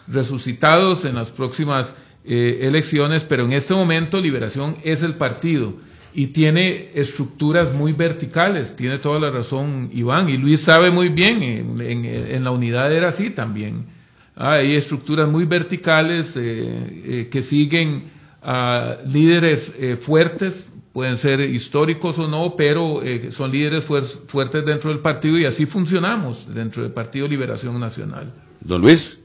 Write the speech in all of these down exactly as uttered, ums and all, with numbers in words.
resucitados en las próximas eh, elecciones, pero en este momento Liberación es el partido y tiene estructuras muy verticales, tiene toda la razón Iván, y Luis sabe muy bien, en, en, en la unidad era así también. Ah, hay estructuras muy verticales eh, eh, que siguen a líderes eh, fuertes, pueden ser históricos o no, pero eh, son líderes fuer fuertes dentro del partido, y así funcionamos dentro del Partido Liberación Nacional. Don Luis.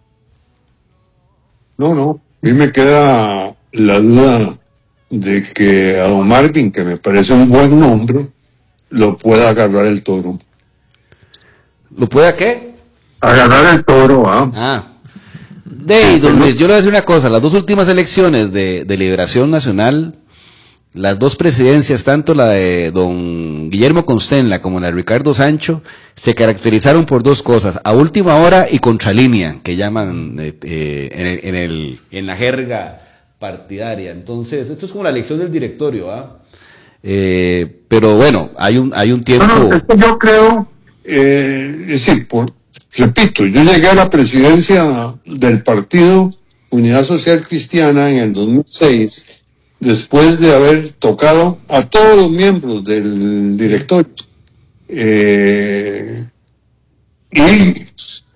No, no, a mí me queda la duda de que a don Marvin, que me parece un buen nombre, lo pueda agarrar el toro. ¿Lo pueda qué? Agarrar el toro, ¿ah? Ah. De don Luis, yo le voy a decir una cosa, las dos últimas elecciones de, de Liberación Nacional, las dos presidencias, tanto la de don Guillermo Constenla como la de Ricardo Sancho, se caracterizaron por dos cosas, a última hora y contralínea, que llaman eh, eh, en, el, en, el, en la jerga partidaria. Entonces, esto es como la elección del directorio, ¿ah? Eh, pero bueno, hay un, hay un tiempo... No, no, esto yo creo, eh, es decir, por, repito, yo llegué a la presidencia del partido Unidad Social Cristiana en el dos mil seis, después de haber tocado a todos los miembros del directorio. Eh, y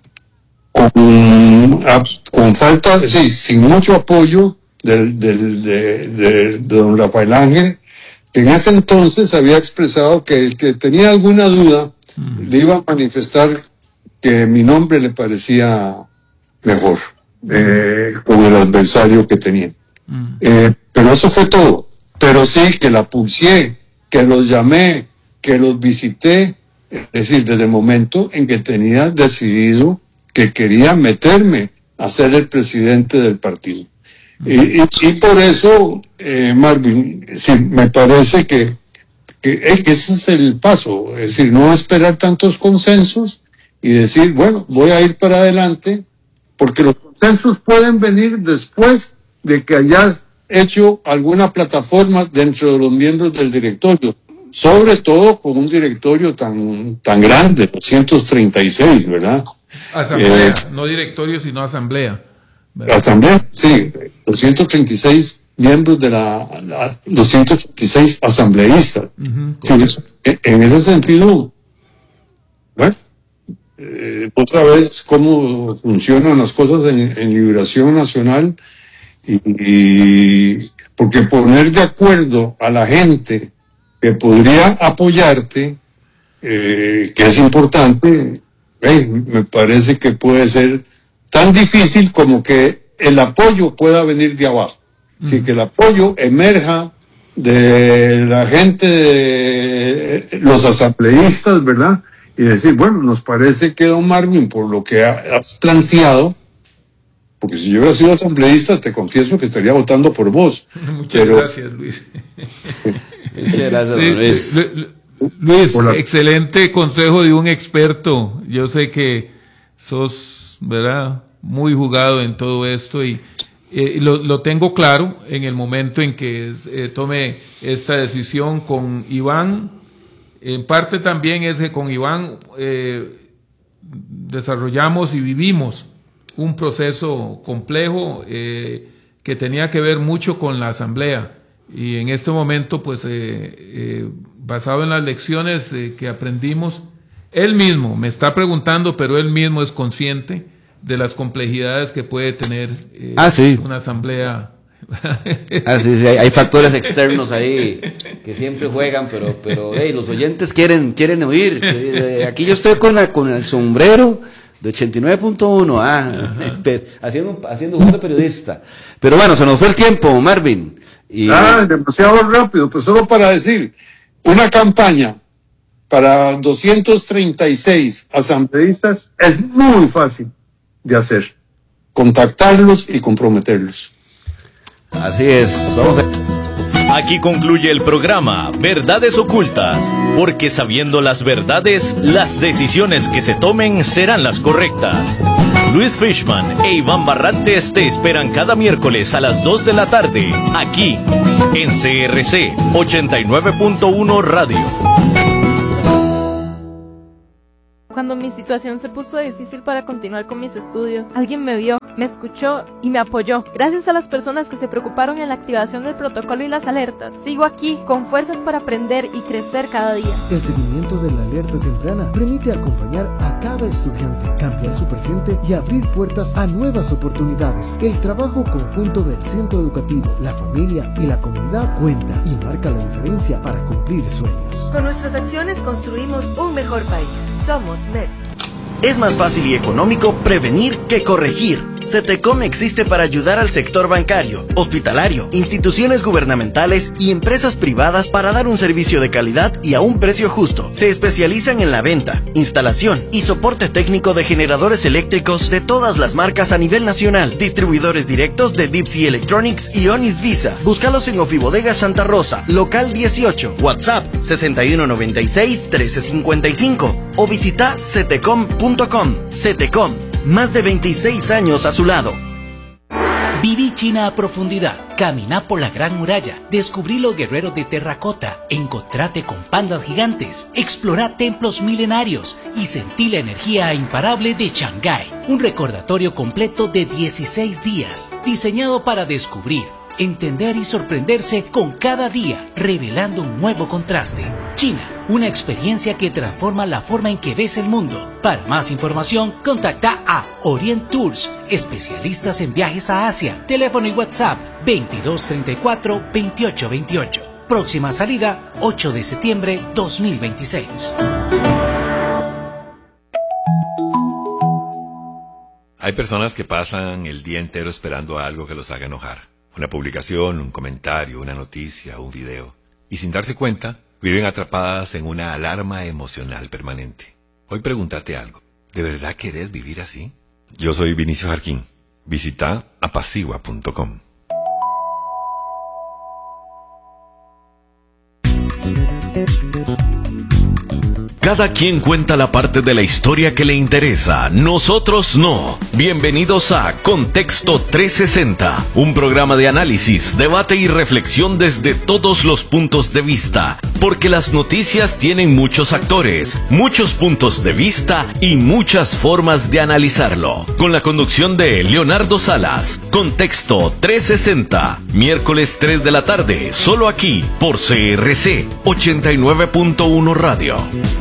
con, a, con falta, sí, sin mucho apoyo del, del, de, de, de don Rafael Ángel, que en ese entonces había expresado que el que tenía alguna duda mm. le iba a manifestar que mi nombre le parecía mejor eh, con el adversario que tenía. Mm. Eh, pero eso fue todo. Pero sí que la pulsé, que los llamé, que los visité, es decir, desde el momento en que tenía decidido que quería meterme a ser el presidente del partido. Y, y, y por eso, eh, Marvin, sí, me parece que, que, eh, que ese es el paso, es decir, no esperar tantos consensos y decir, bueno, voy a ir para adelante, porque los consensos pueden venir después de que hayas hecho alguna plataforma dentro de los miembros del directorio, sobre todo con un directorio tan, tan grande, doscientos treinta y seis, ¿verdad? Asamblea, eh, no directorio, sino asamblea. ¿verdad? Asamblea, sí, doscientos treinta y seis miembros de la, la doscientos treinta y seis asambleístas. Uh-huh, sí, en, en ese sentido, bueno, eh, otra vez cómo funcionan las cosas en, en Liberación Nacional, y, y porque poner de acuerdo a la gente que podría apoyarte, eh, que es importante, eh, me parece que puede ser tan difícil como que el apoyo pueda venir de abajo. Mm. Así que el apoyo emerja de la gente, de los asambleístas, ¿verdad? Y decir, bueno, nos parece que don Marvin, por lo que has planteado, porque si yo hubiera sido asambleísta, te confieso que estaría votando por vos. Muchas pero... gracias, Luis. Muchas gracias, sí, Luis. Luis, Hola. Excelente consejo de un experto. Yo sé que sos, ¿verdad?, muy jugado en todo esto, y eh, lo, lo tengo claro en el momento en que eh, tome esta decisión con Iván. En parte también es que con Iván eh, desarrollamos y vivimos un proceso complejo eh, que tenía que ver mucho con la asamblea, y en este momento pues eh, eh, basado en las lecciones eh, que aprendimos, él mismo me está preguntando, pero él mismo es consciente de las complejidades que puede tener eh, ah, sí. una asamblea. Ah, sí, sí, hay, hay factores externos ahí que siempre juegan, pero pero hey, los oyentes quieren quieren oír. Aquí yo estoy con la, con el sombrero de ochenta y nueve punto uno, ah, haciendo, haciendo un de periodista. Pero bueno, se nos fue el tiempo, Marvin. Y... Ah, demasiado rápido, pues solo para decir, una campaña para doscientos treinta y seis asambleístas es muy fácil de hacer. Contactarlos y comprometerlos. Así es, vamos a... Aquí concluye el programa Verdades Ocultas, porque sabiendo las verdades, las decisiones que se tomen serán las correctas. Luis Fishman e Iván Barrantes te esperan cada miércoles a las dos de la tarde, aquí, en C R C ochenta y nueve punto uno Radio. Cuando mi situación se puso difícil para continuar con mis estudios, alguien me vio, me escuchó y me apoyó. Gracias a las personas que se preocuparon en la activación del protocolo y las alertas, sigo aquí con fuerzas para aprender y crecer cada día. El seguimiento de la alerta temprana permite acompañar a cada estudiante, cambiar su presente y abrir puertas a nuevas oportunidades. El trabajo conjunto del centro educativo, la familia y la comunidad cuenta y marca la diferencia para cumplir sueños. Con nuestras acciones construimos un mejor país. Somos M E D. Es más fácil y económico prevenir que corregir. CETECOM existe para ayudar al sector bancario, hospitalario, instituciones gubernamentales y empresas privadas para dar un servicio de calidad y a un precio justo. Se especializan en la venta, instalación y soporte técnico de generadores eléctricos de todas las marcas a nivel nacional. Distribuidores directos de Deep Sea Electronics y Onis Visa. Búscalos en Ofibodega Santa Rosa, local dieciocho, WhatsApp sesenta y uno noventa y seis trece cincuenta y cinco o visita cetecom punto com. CETECOM, más de veintiséis años a su lado. Viví China a profundidad, caminá por la Gran Muralla, descubrí los guerreros de terracota, encontrate con pandas gigantes, explorá templos milenarios y sentí la energía imparable de Shanghái. Un recordatorio completo de dieciséis días, diseñado para descubrir, entender y sorprenderse con cada día, revelando un nuevo contraste. China, una experiencia que transforma la forma en que ves el mundo. Para más información, contacta a Orient Tours, especialistas en viajes a Asia. Teléfono y WhatsApp veintidós treinta y cuatro veintiocho veintiocho. Próxima salida, ocho de septiembre dos mil veintiséis. Hay personas que pasan el día entero esperando algo que los haga enojar. Una publicación, un comentario, una noticia, un video. Y sin darse cuenta, viven atrapadas en una alarma emocional permanente. Hoy pregúntate algo. ¿De verdad querés vivir así? Yo soy Vinicio Jarquín. Visita apacigua punto com. Cada quien cuenta la parte de la historia que le interesa, nosotros no. Bienvenidos a Contexto trescientos sesenta, un programa de análisis, debate y reflexión desde todos los puntos de vista, porque las noticias tienen muchos actores, muchos puntos de vista y muchas formas de analizarlo. Con la conducción de Leonardo Salas, Contexto trescientos sesenta, miércoles tres de la tarde, solo aquí por C R C ochenta y nueve punto uno Radio.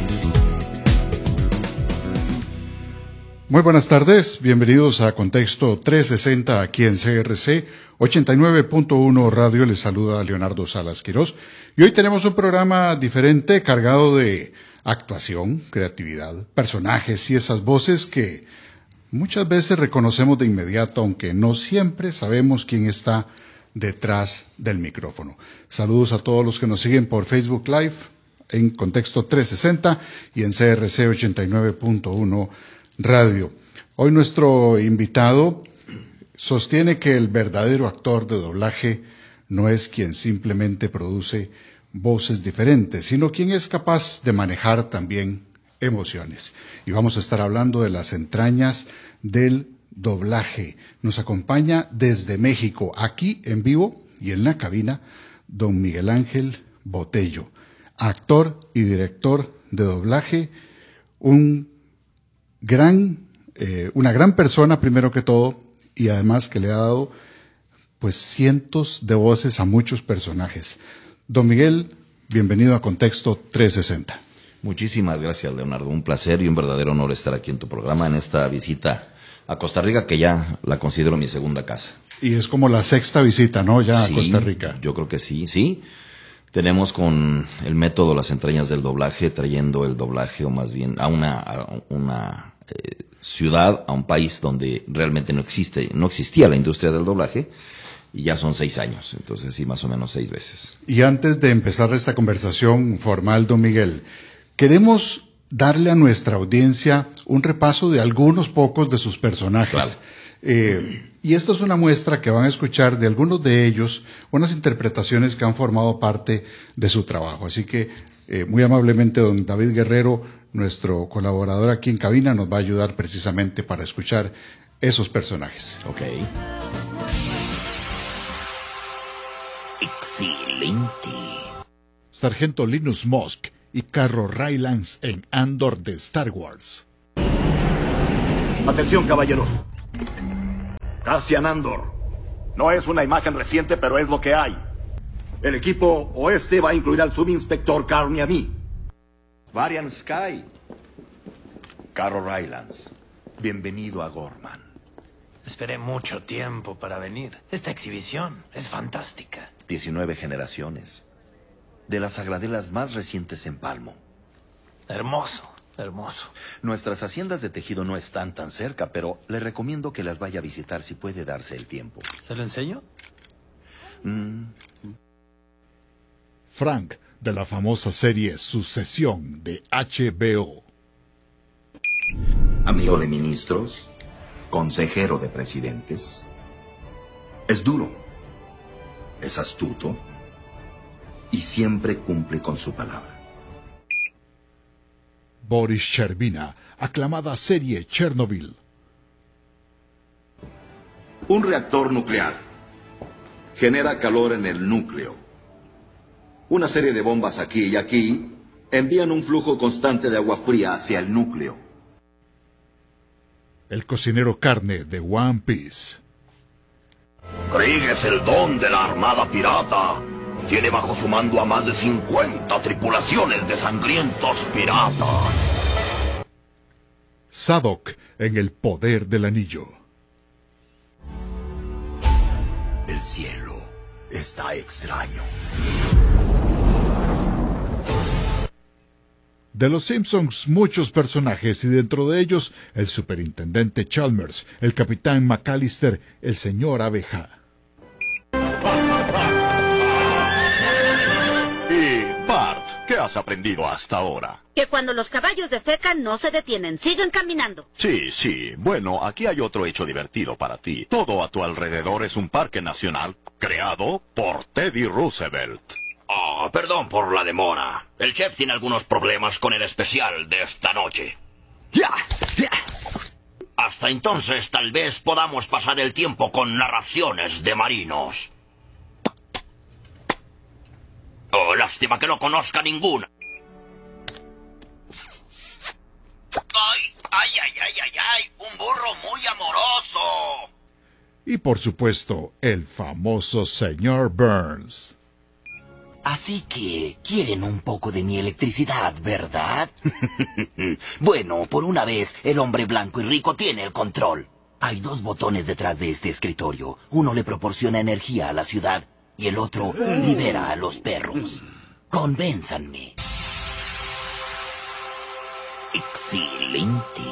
Muy buenas tardes, bienvenidos a Contexto trescientos sesenta aquí en C R C ochenta y nueve punto uno Radio. Les saluda Leonardo Salas Quirós y hoy tenemos un programa diferente cargado de actuación, creatividad, personajes y esas voces que muchas veces reconocemos de inmediato, aunque no siempre sabemos quién está detrás del micrófono. Saludos a todos los que nos siguen por Facebook Live en Contexto trescientos sesenta y en C R C ochenta y nueve punto uno Radio. Hoy nuestro invitado sostiene que el verdadero actor de doblaje no es quien simplemente produce voces diferentes, sino quien es capaz de manejar también emociones. Y vamos a estar hablando de las entrañas del doblaje. Nos acompaña desde México, aquí en vivo y en la cabina, don Miguel Ángel Botello, actor y director de doblaje, un gran, eh, una gran persona primero que todo, y además que le ha dado pues cientos de voces a muchos personajes. Don Miguel, bienvenido a Contexto trescientos sesenta. Muchísimas gracias, Leonardo. Un placer y un verdadero honor estar aquí en tu programa en esta visita a Costa Rica, que ya la considero mi segunda casa. Y es como la sexta visita, ¿no? Ya sí, a Costa Rica. Yo creo que sí, sí. Tenemos con el método Las Entrañas del Doblaje, trayendo el doblaje, o más bien a una, a una eh, ciudad, a un país donde realmente no existe, no existía la industria del doblaje, y ya son seis años, entonces sí, más o menos seis veces. Y antes de empezar esta conversación formal, don Miguel, queremos darle a nuestra audiencia un repaso de algunos pocos de sus personajes. Claro. Eh, y esto es una muestra que van a escuchar de algunos de ellos, unas interpretaciones que han formado parte de su trabajo. Así que, eh, muy amablemente, don David Guerrero, nuestro colaborador aquí en cabina, nos va a ayudar precisamente para escuchar esos personajes. Ok. Excelente. Sargento Linus Mosk y Carro Rylance en Andor de Star Wars. Atención, caballeros. Cassian Andor. No es una imagen reciente, pero es lo que hay. El equipo oeste va a incluir al subinspector Karn y a mí. Varian Sky. Carro Rylance. Bienvenido a Gorman. Esperé mucho tiempo para venir. Esta exhibición es fantástica. diecinueve generaciones. De las agradelas más recientes en Palmo. Hermoso, hermoso. Nuestras haciendas de tejido no están tan cerca, pero le recomiendo que las vaya a visitar si puede darse el tiempo. ¿Se lo enseño? Mm. Frank, de la famosa serie Sucesión de H B O. Amigo de ministros, consejero de presidentes. Es duro, es astuto y siempre cumple con su palabra. Boris Sherbina, aclamada serie Chernobyl. Un reactor nuclear genera calor en el núcleo. Una serie de bombas aquí y aquí envían un flujo constante de agua fría hacia el núcleo. El cocinero carne de One Piece. Krieg es el don de la armada pirata. Tiene bajo su mando a más de cincuenta tripulaciones de sangrientos piratas. Sadok en el poder del anillo. El cielo está extraño. De los Simpsons, muchos personajes y dentro de ellos el superintendente Chalmers, el capitán McAllister, el señor Abeja. Y Bart, ¿qué has aprendido hasta ahora? Que cuando los caballos defecan no se detienen, siguen caminando. Sí, sí. Bueno, aquí hay otro hecho divertido para ti. Todo a tu alrededor es un parque nacional creado por Teddy Roosevelt. Oh, perdón por la demora. El chef tiene algunos problemas con el especial de esta noche. ¡Ya! ¡Ya! Hasta entonces tal vez podamos pasar el tiempo con narraciones de marinos. Oh, lástima que no conozca ninguna. ¡Ay, ay, ay, ay, ay, ay! ¡Un burro muy amoroso! Y por supuesto, el famoso señor Burns. Así que quieren un poco de mi electricidad, ¿verdad? Bueno, por una vez, el hombre blanco y rico tiene el control. Hay dos botones detrás de este escritorio. Uno le proporciona energía a la ciudad y el otro libera a los perros. Convénzanme. Excelente.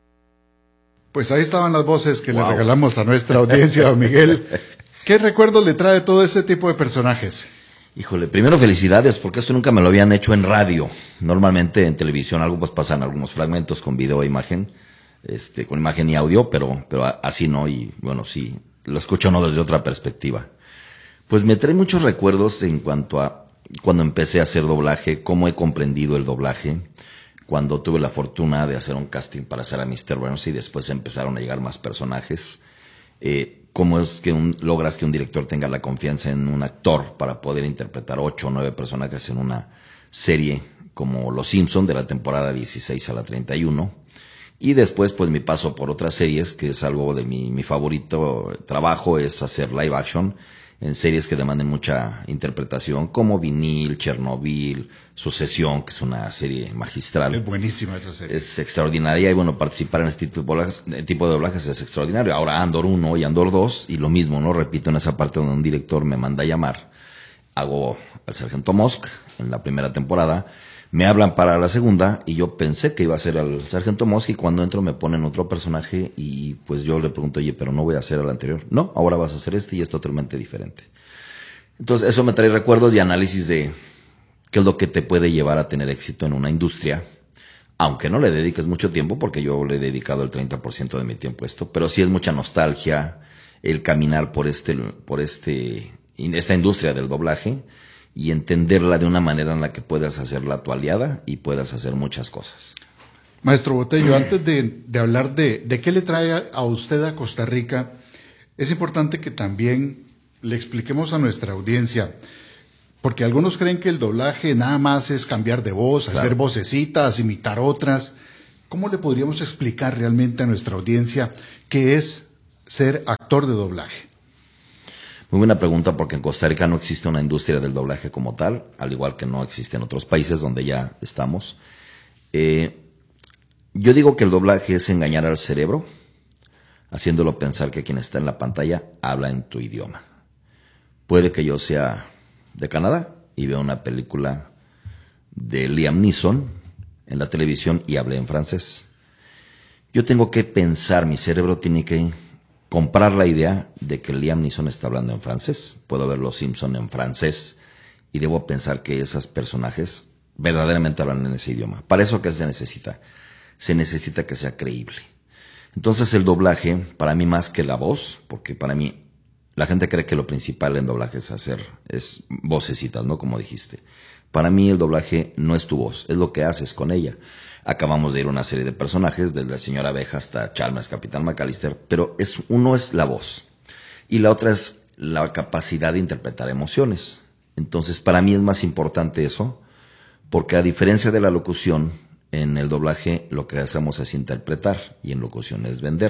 Pues ahí estaban las voces que wow. le regalamos a nuestra audiencia, don Miguel. ¿Qué recuerdos le trae todo ese tipo de personajes? Híjole, primero felicidades, porque esto nunca me lo habían hecho en radio. Normalmente en televisión algo pues pasan algunos fragmentos con video e imagen, este, con imagen y audio, pero, pero así no, y bueno, sí, lo escucho no desde otra perspectiva. Pues me trae muchos recuerdos en cuanto a cuando empecé a hacer doblaje, cómo he comprendido el doblaje, cuando tuve la fortuna de hacer un casting para hacer a mister Burns y después empezaron a llegar más personajes. Eh, cómo es que un, logras que un director tenga la confianza en un actor para poder interpretar ocho o nueve personajes en una serie como Los Simpson de la temporada dieciséis a la treinta y uno. Y después, pues, mi paso por otras series, que es algo de mi, mi favorito trabajo, es hacer live action en series que demanden mucha interpretación, como Vinil, Chernobyl, Sucesión, que es una serie magistral. Es buenísima esa serie. Es extraordinaria y bueno, participar en este tipo de doblajes, tipo de doblajes es extraordinario. Ahora Andor uno y Andor dos, y lo mismo, ¿no? Repito, en esa parte donde un director me manda a llamar, hago el Sargento Musk en la primera temporada, me hablan para la segunda y yo pensé que iba a ser el Sargento Musk y cuando entro me ponen otro personaje y pues yo le pregunto, oye, pero no voy a hacer el anterior. No, ahora vas a hacer este y es totalmente diferente. Entonces eso me trae recuerdos y análisis de qué es lo que te puede llevar a tener éxito en una industria, aunque no le dediques mucho tiempo, porque yo le he dedicado el treinta por ciento de mi tiempo a esto, pero sí es mucha nostalgia el caminar por este, por este, esta industria del doblaje y entenderla de una manera en la que puedas hacerla tu aliada y puedas hacer muchas cosas. Maestro Botello, antes de, de hablar de, de qué le trae a, a usted a Costa Rica, es importante que también le expliquemos a nuestra audiencia, porque algunos creen que el doblaje nada más es cambiar de voz, claro, hacer vocecitas, imitar otras. ¿Cómo le podríamos explicar realmente a nuestra audiencia qué es ser actor de doblaje? Muy buena pregunta, porque en Costa Rica no existe una industria del doblaje como tal, al igual que no existe en otros países donde ya estamos. Eh, yo digo que el doblaje es engañar al cerebro, haciéndolo pensar que quien está en la pantalla habla en tu idioma. Puede que yo sea de Canadá y vea una película de Liam Neeson en la televisión y hable en francés. Yo tengo que pensar, mi cerebro tiene que comprar la idea de que Liam Neeson está hablando en francés. Puedo ver Los Simpson en francés y debo pensar que esos personajes verdaderamente hablan en ese idioma. ¿Para eso qué se necesita? Se necesita que sea creíble. Entonces el doblaje, para mí más que la voz, porque para mí la gente cree que lo principal en doblaje es hacer, es vocecitas, ¿no? Como dijiste. Para mí el doblaje no es tu voz, es lo que haces con ella. Acabamos de ir a una serie de personajes, desde el señor Abeja hasta Chalmers, Capitán McAllister, pero es, uno es la voz y la otra es la capacidad de interpretar emociones. Entonces, para mí es más importante eso, porque a diferencia de la locución, en el doblaje lo que hacemos es interpretar y en locución es vender,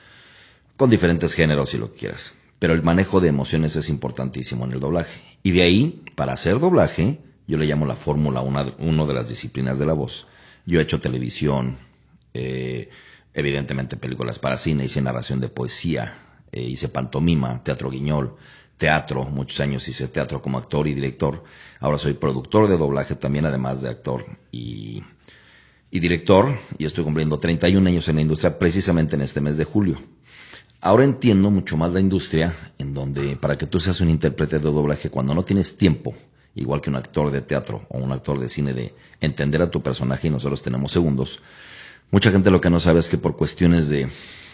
con diferentes géneros si lo quieras. Pero el manejo de emociones es importantísimo en el doblaje. Y de ahí, para hacer doblaje, yo le llamo la fórmula uno de las disciplinas de la voz. Yo he hecho televisión, eh, evidentemente películas para cine, hice narración de poesía, eh, hice pantomima, teatro guiñol, teatro, muchos años hice teatro como actor y director. Ahora soy productor de doblaje también, además de actor y, y director, y estoy cumpliendo treinta y un años en la industria precisamente en este mes de julio. Ahora entiendo mucho más la industria, en donde para que tú seas un intérprete de doblaje, cuando no tienes tiempo, igual que un actor de teatro o un actor de cine, de entender a tu personaje y nosotros tenemos segundos. Mucha gente lo que no sabe es que por cuestiones de,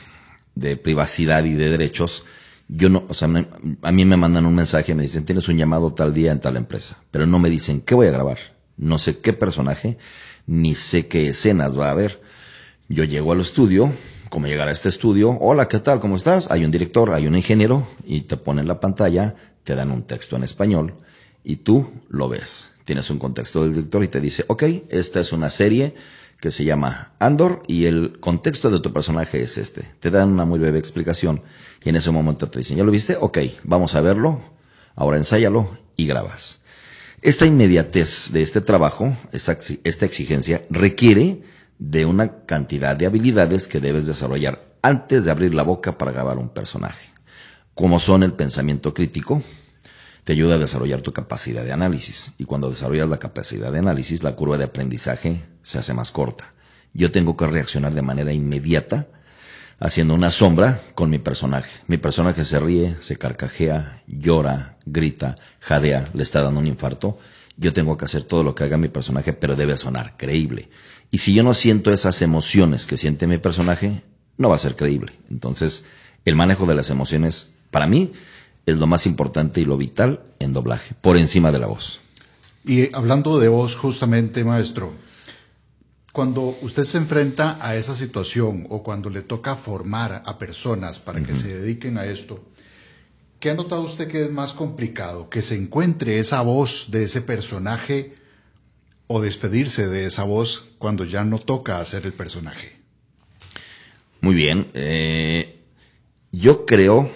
de privacidad y de derechos, yo no, o sea, me, a mí me mandan un mensaje, me dicen, tienes un llamado tal día en tal empresa, pero no me dicen qué voy a grabar, no sé qué personaje, ni sé qué escenas va a haber. Yo llego al estudio, como llegar a este estudio, hola, ¿qué tal? ¿Cómo estás? Hay un director, hay un ingeniero, y te ponen la pantalla, te dan un texto en español, y tú lo ves. Tienes un contexto del director y te dice, ok, esta es una serie que se llama Andor y el contexto de tu personaje es este. Te dan una muy breve explicación y en ese momento te dicen, ¿ya lo viste? Ok, vamos a verlo, ahora ensáyalo y grabas. Esta inmediatez de este trabajo, esta, esta exigencia, requiere de una cantidad de habilidades que debes desarrollar antes de abrir la boca para grabar un personaje, como son el pensamiento crítico. Te ayuda a desarrollar tu capacidad de análisis. Y cuando desarrollas la capacidad de análisis, la curva de aprendizaje se hace más corta. Yo tengo que reaccionar de manera inmediata, haciendo una sombra con mi personaje. Mi personaje se ríe, se carcajea, llora, grita, jadea, le está dando un infarto. Yo tengo que hacer todo lo que haga mi personaje, pero debe sonar creíble. Y si yo no siento esas emociones que siente mi personaje, no va a ser creíble. Entonces, el manejo de las emociones, para mí, es lo más importante y lo vital en doblaje, por encima de la voz. Y hablando de voz, justamente, maestro, cuando usted se enfrenta a esa situación o cuando le toca formar a personas para uh-huh. que se dediquen a esto, ¿qué ha notado usted que es más complicado? ¿Que se encuentre esa voz de ese personaje o despedirse de esa voz cuando ya no toca hacer el personaje? Muy bien. Eh, yo creo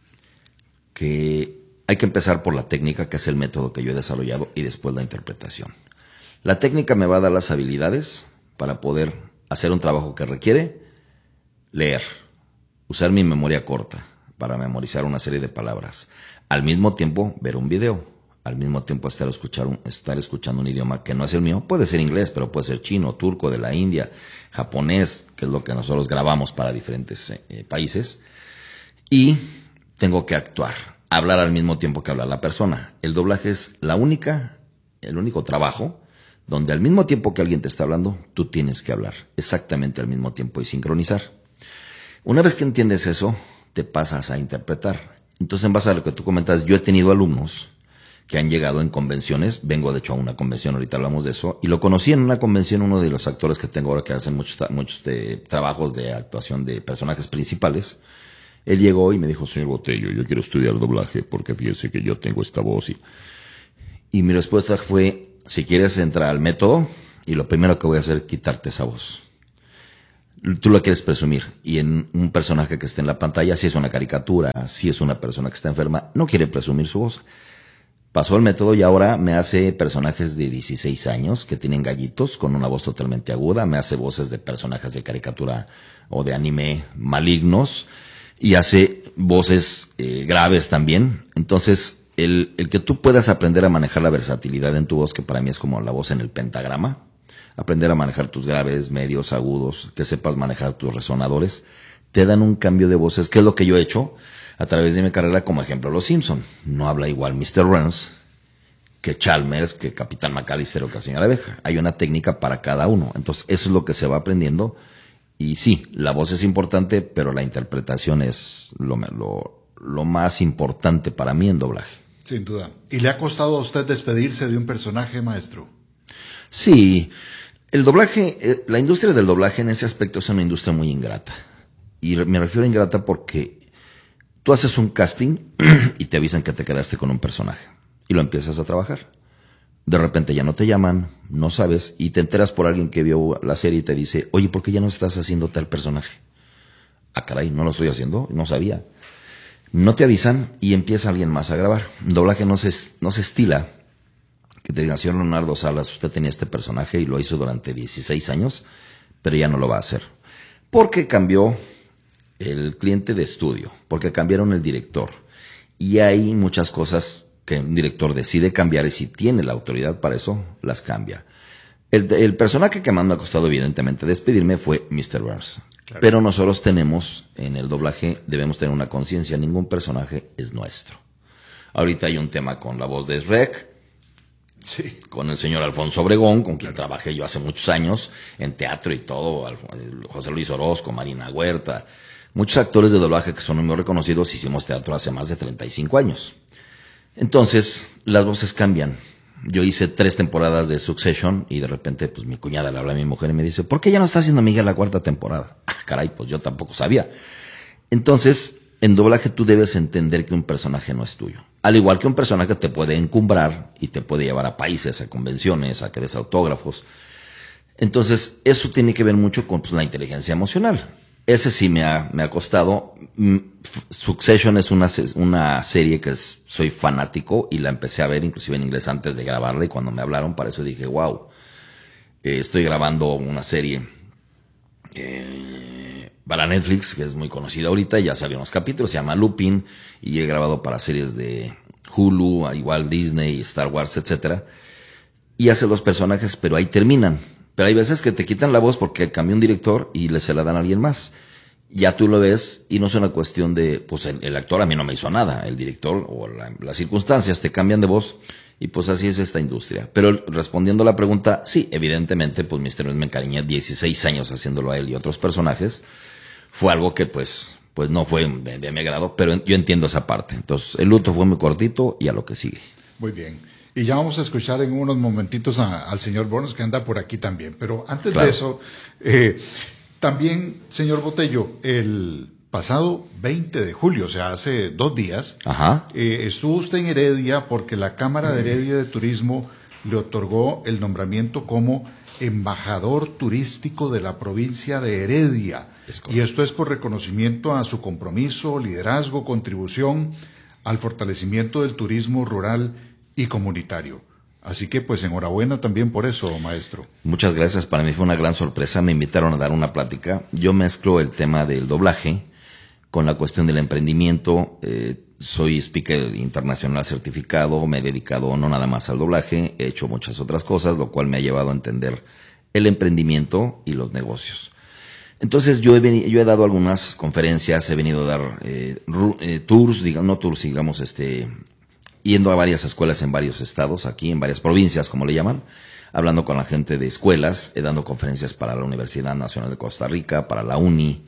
que hay que empezar por la técnica, que es el método que yo he desarrollado, y después la interpretación. La técnica me va a dar las habilidades para poder hacer un trabajo que requiere leer, usar mi memoria corta para memorizar una serie de palabras, al mismo tiempo ver un video, al mismo tiempo estar, escuchar un, estar escuchando un idioma que no es el mío, puede ser inglés, pero puede ser chino, turco, de la India, japonés, que es lo que nosotros grabamos para diferentes eh, países, y tengo que actuar, hablar al mismo tiempo que hablar la persona. El doblaje es la única, el único trabajo donde al mismo tiempo que alguien te está hablando, tú tienes que hablar exactamente al mismo tiempo y sincronizar. Una vez que entiendes eso, te pasas a interpretar. Entonces, en base a lo que tú comentas, yo he tenido alumnos que han llegado en convenciones, vengo de hecho a una convención, ahorita hablamos de eso, y lo conocí en una convención, uno de los actores que tengo ahora que hacen muchos, muchos de, trabajos de actuación de personajes principales. Él llegó y me dijo, señor Botello, yo quiero estudiar doblaje porque fíjese que yo tengo esta voz. Y, y mi respuesta fue, si quieres entrar al método, y lo primero que voy a hacer es quitarte esa voz. tú lo quieres presumir. Y en un personaje que esté en la pantalla, si es una caricatura, si es una persona que está enferma, no quiere presumir su voz. Pasó el método y ahora me hace personajes de dieciséis años que tienen gallitos con una voz totalmente aguda, me hace voces de personajes de caricatura o de anime malignos y hace voces eh, graves también. Entonces, el, el que tú puedas aprender a manejar la versatilidad en tu voz, que para mí es como la voz en el pentagrama, aprender a manejar tus graves, medios, agudos, que sepas manejar tus resonadores, te dan un cambio de voces, que es lo que yo he hecho a través de mi carrera, como ejemplo Los Simpson. No habla igual mister Burns que Chalmers, que Capitán McAllister o que la señora Abeja. Hay una técnica para cada uno. Entonces, eso es lo que se va aprendiendo. Y sí, la voz es importante, pero la interpretación es lo, lo, lo más importante para mí en doblaje. Sin duda. ¿Y le ha costado a usted despedirse de un personaje, maestro? Sí. El doblaje, eh, la industria del doblaje en ese aspecto es una industria muy ingrata. Y me refiero a ingrata porque tú haces un casting y te avisan que te quedaste con un personaje y lo empiezas a trabajar. De repente ya no te llaman, no sabes, y te enteras por alguien que vio la serie y te dice, oye, ¿por qué ya no estás haciendo tal personaje? Ah, caray, no lo estoy haciendo, no sabía. No te avisan y empieza alguien más a grabar. El doblaje no se, no se estila que te digan, señor Leonardo Salas, usted tenía este personaje y lo hizo durante dieciséis años, pero ya no lo va a hacer. Porque cambió el cliente de estudio, porque cambiaron el director. Y hay muchas cosas que un director decide cambiar y si tiene la autoridad para eso, las cambia. El, el personaje que más me ha costado evidentemente despedirme fue mister Burns. Claro. Pero nosotros tenemos, en el doblaje, debemos tener una conciencia, ningún personaje es nuestro. Ahorita hay un tema con la voz de Shrek, sí, con el señor Alfonso Obregón, con quien claro. trabajé yo hace muchos años, en teatro y todo, José Luis Orozco, Marina Huerta, muchos actores de doblaje que son muy reconocidos, hicimos teatro hace más de treinta y cinco años. Entonces, las voces cambian. Yo hice tres temporadas de Succession y de repente, pues mi cuñada le habla a mi mujer y me dice, ¿por qué ya no está haciendo Miguel la cuarta temporada? Ah, caray, pues yo tampoco sabía. Entonces, en doblaje tú debes entender que un personaje no es tuyo. Al igual que un personaje te puede encumbrar y te puede llevar a países, a convenciones, a que des autógrafos. Entonces, eso tiene que ver mucho con pues, la inteligencia emocional. Ese sí me ha, me ha costado. Succession es una, una serie que es, soy fanático y la empecé a ver inclusive en inglés antes de grabarla y cuando me hablaron para eso dije, wow, eh, estoy grabando una serie eh, para Netflix que es muy conocida ahorita, ya salieron los capítulos, se llama Lupin y he grabado para series de Hulu, igual Disney, Star Wars, etcétera. Y hace los personajes, pero ahí terminan. Pero hay veces que te quitan la voz porque cambió un director y le se la dan a alguien más. Ya tú lo ves y no es una cuestión de, pues el, el actor a mí no me hizo nada, el director o la, las circunstancias te cambian de voz y pues así es esta industria. Pero respondiendo a la pregunta, sí, evidentemente, pues mister Burns me encariñé dieciséis años haciéndolo a él y otros personajes. Fue algo que pues, pues no fue de, de mi agrado, pero yo entiendo esa parte. Entonces el luto fue muy cortito y a lo que sigue. Muy bien. Y ya vamos a escuchar en unos momentitos a, al señor Burns, que anda por aquí también. Pero antes claro. de eso, eh, también, señor Botello, el pasado veinte de julio, o sea, hace dos días, Ajá. Eh, estuvo usted en Heredia porque la Cámara de Heredia de Turismo le otorgó el nombramiento como embajador turístico de la provincia de Heredia. Y esto es por reconocimiento a su compromiso, liderazgo, contribución al fortalecimiento del turismo rural y comunitario. Así que pues enhorabuena también por eso, maestro. Muchas gracias, para mí fue una gran sorpresa, me invitaron a dar una plática. Yo mezclo el tema del doblaje con la cuestión del emprendimiento, eh, soy speaker internacional certificado, me he dedicado no nada más al doblaje, he hecho muchas otras cosas, lo cual me ha llevado a entender el emprendimiento y los negocios. Entonces yo he, venido, yo he dado algunas conferencias, he venido a dar eh, ru, eh, tours, digamos, no tours, digamos, este... yendo a varias escuelas en varios estados, aquí en varias provincias, como le llaman, hablando con la gente de escuelas, eh, dando conferencias para la Universidad Nacional de Costa Rica, para la UNI,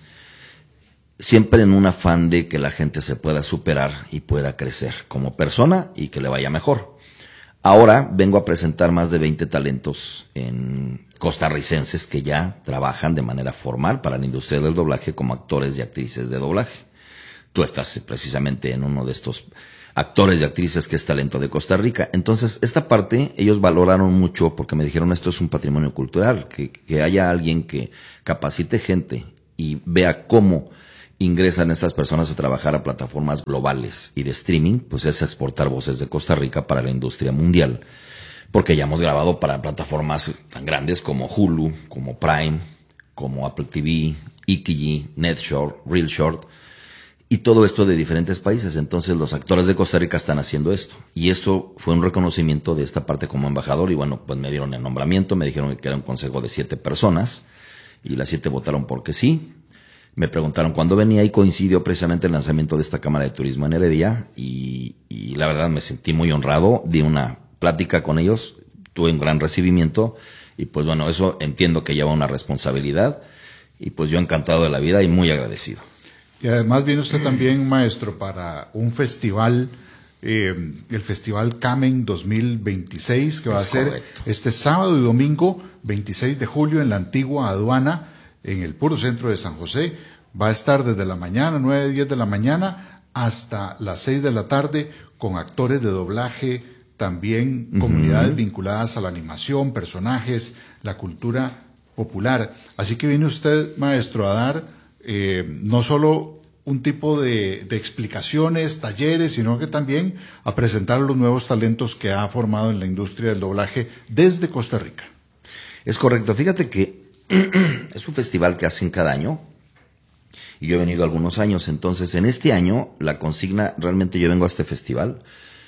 siempre en un afán de que la gente se pueda superar y pueda crecer como persona y que le vaya mejor. Ahora vengo a presentar más de veinte talentos en costarricenses que ya trabajan de manera formal para la industria del doblaje como actores y actrices de doblaje. Tú estás precisamente en uno de estos actores y actrices que es talento de Costa Rica. Entonces, esta parte ellos valoraron mucho porque me dijeron esto es un patrimonio cultural, que, que haya alguien que capacite gente y vea cómo ingresan estas personas a trabajar a plataformas globales y de streaming, pues es exportar voces de Costa Rica para la industria mundial. Porque ya hemos grabado para plataformas tan grandes como Hulu, como Prime, como Apple T V, Ikiji, NetShort, RealShort, y todo esto de diferentes países. Entonces los actores de Costa Rica están haciendo esto. Y esto fue un reconocimiento de esta parte como embajador. Y bueno, pues me dieron el nombramiento, me dijeron que era un consejo de siete personas. Y las siete votaron porque sí. Me preguntaron cuándo venía y coincidió precisamente el lanzamiento de esta Cámara de Turismo en Heredia. Y, y la verdad me sentí muy honrado. Di una plática con ellos, tuve un gran recibimiento. Y pues bueno, eso entiendo que lleva una responsabilidad. Y pues yo encantado de la vida y muy agradecido. Y además viene usted también, maestro, para un festival, eh, el Festival Camen dos mil veintiséis, que va a ser correcto. Este sábado y domingo, veintiséis de julio, en la antigua aduana, en el puro centro de San José. Va a estar desde la mañana, nueve, diez de la mañana, hasta las seis de la tarde, con actores de doblaje, también uh-huh. comunidades vinculadas a la animación, personajes, la cultura popular. Así que viene usted, maestro, a dar eh, no solo un tipo de, de explicaciones, talleres, sino que también a presentar los nuevos talentos que ha formado en la industria del doblaje desde Costa Rica. Es correcto. Fíjate que es un festival que hacen cada año y yo he venido algunos años. Entonces, en este año, la consigna, realmente yo vengo a este festival.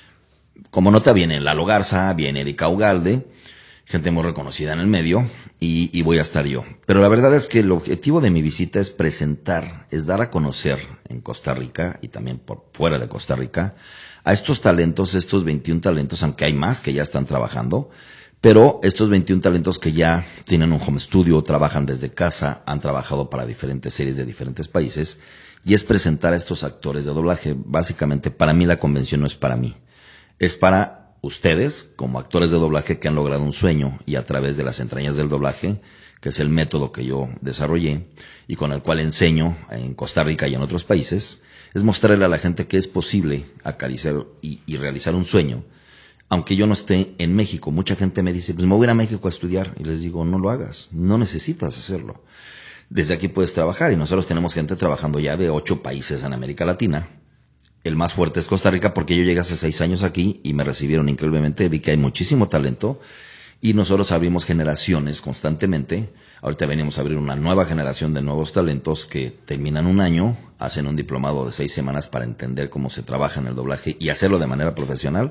Como nota viene Lalo Garza, viene Erika Ugalde, gente muy reconocida en el medio, y, y voy a estar yo. Pero la verdad es que el objetivo de mi visita es presentar, es dar a conocer en Costa Rica y también por fuera de Costa Rica a estos talentos, estos veintiún talentos, aunque hay más que ya están trabajando, pero estos veintiún talentos que ya tienen un home studio, trabajan desde casa, han trabajado para diferentes series de diferentes países, y es presentar a estos actores de doblaje. Básicamente, para mí la convención no es para mí, es para ustedes, como actores de doblaje que han logrado un sueño y a través de las entrañas del doblaje, que es el método que yo desarrollé y con el cual enseño en Costa Rica y en otros países, es mostrarle a la gente que es posible acariciar y, y realizar un sueño. Aunque yo no esté en México, mucha gente me dice, pues me voy a ir a México a estudiar. Y les digo, no lo hagas, no necesitas hacerlo. Desde aquí puedes trabajar y nosotros tenemos gente trabajando ya de ocho países en América Latina. El más fuerte es Costa Rica porque yo llegué hace seis años aquí y me recibieron increíblemente, vi que hay muchísimo talento y nosotros abrimos generaciones constantemente. Ahorita venimos a abrir una nueva generación de nuevos talentos que terminan un año, hacen un diplomado de seis semanas para entender cómo se trabaja en el doblaje y hacerlo de manera profesional.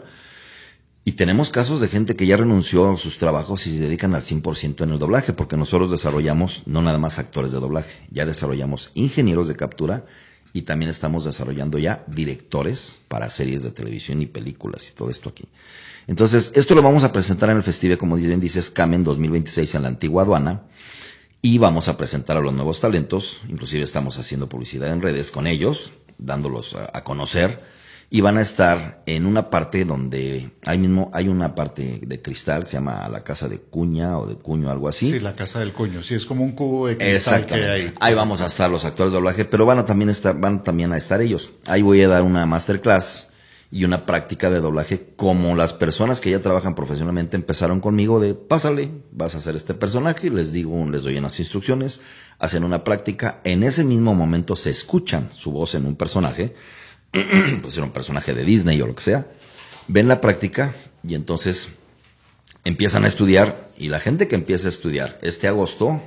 Y tenemos casos de gente que ya renunció a sus trabajos y se dedican al cien por ciento en el doblaje, porque nosotros desarrollamos no nada más actores de doblaje, ya desarrollamos ingenieros de captura. Y también estamos desarrollando ya directores para series de televisión y películas y todo esto aquí. Entonces, esto lo vamos a presentar en el festival, como bien dices, Camen dos mil veintiséis en la antigua aduana. Y vamos a presentar a los nuevos talentos. Inclusive estamos haciendo publicidad en redes con ellos, dándolos a, a conocer. Y van a estar en una parte donde ahí mismo hay una parte de cristal que se llama la Casa de Cuña o de Cuño, algo así. Sí, la Casa del Cuño, sí, es como un cubo de cristal que hay. Ahí vamos a estar los actores de doblaje, pero van a también estar, van también a estar ellos. Ahí voy a dar una masterclass y una práctica de doblaje como las personas que ya trabajan profesionalmente empezaron conmigo de pásale, vas a hacer este personaje, les digo, les doy unas instrucciones, hacen una práctica, en ese mismo momento se escuchan su voz en un personaje, pues era un personaje de Disney o lo que sea, ven la práctica y entonces empiezan a estudiar, y la gente que empieza a estudiar este agosto,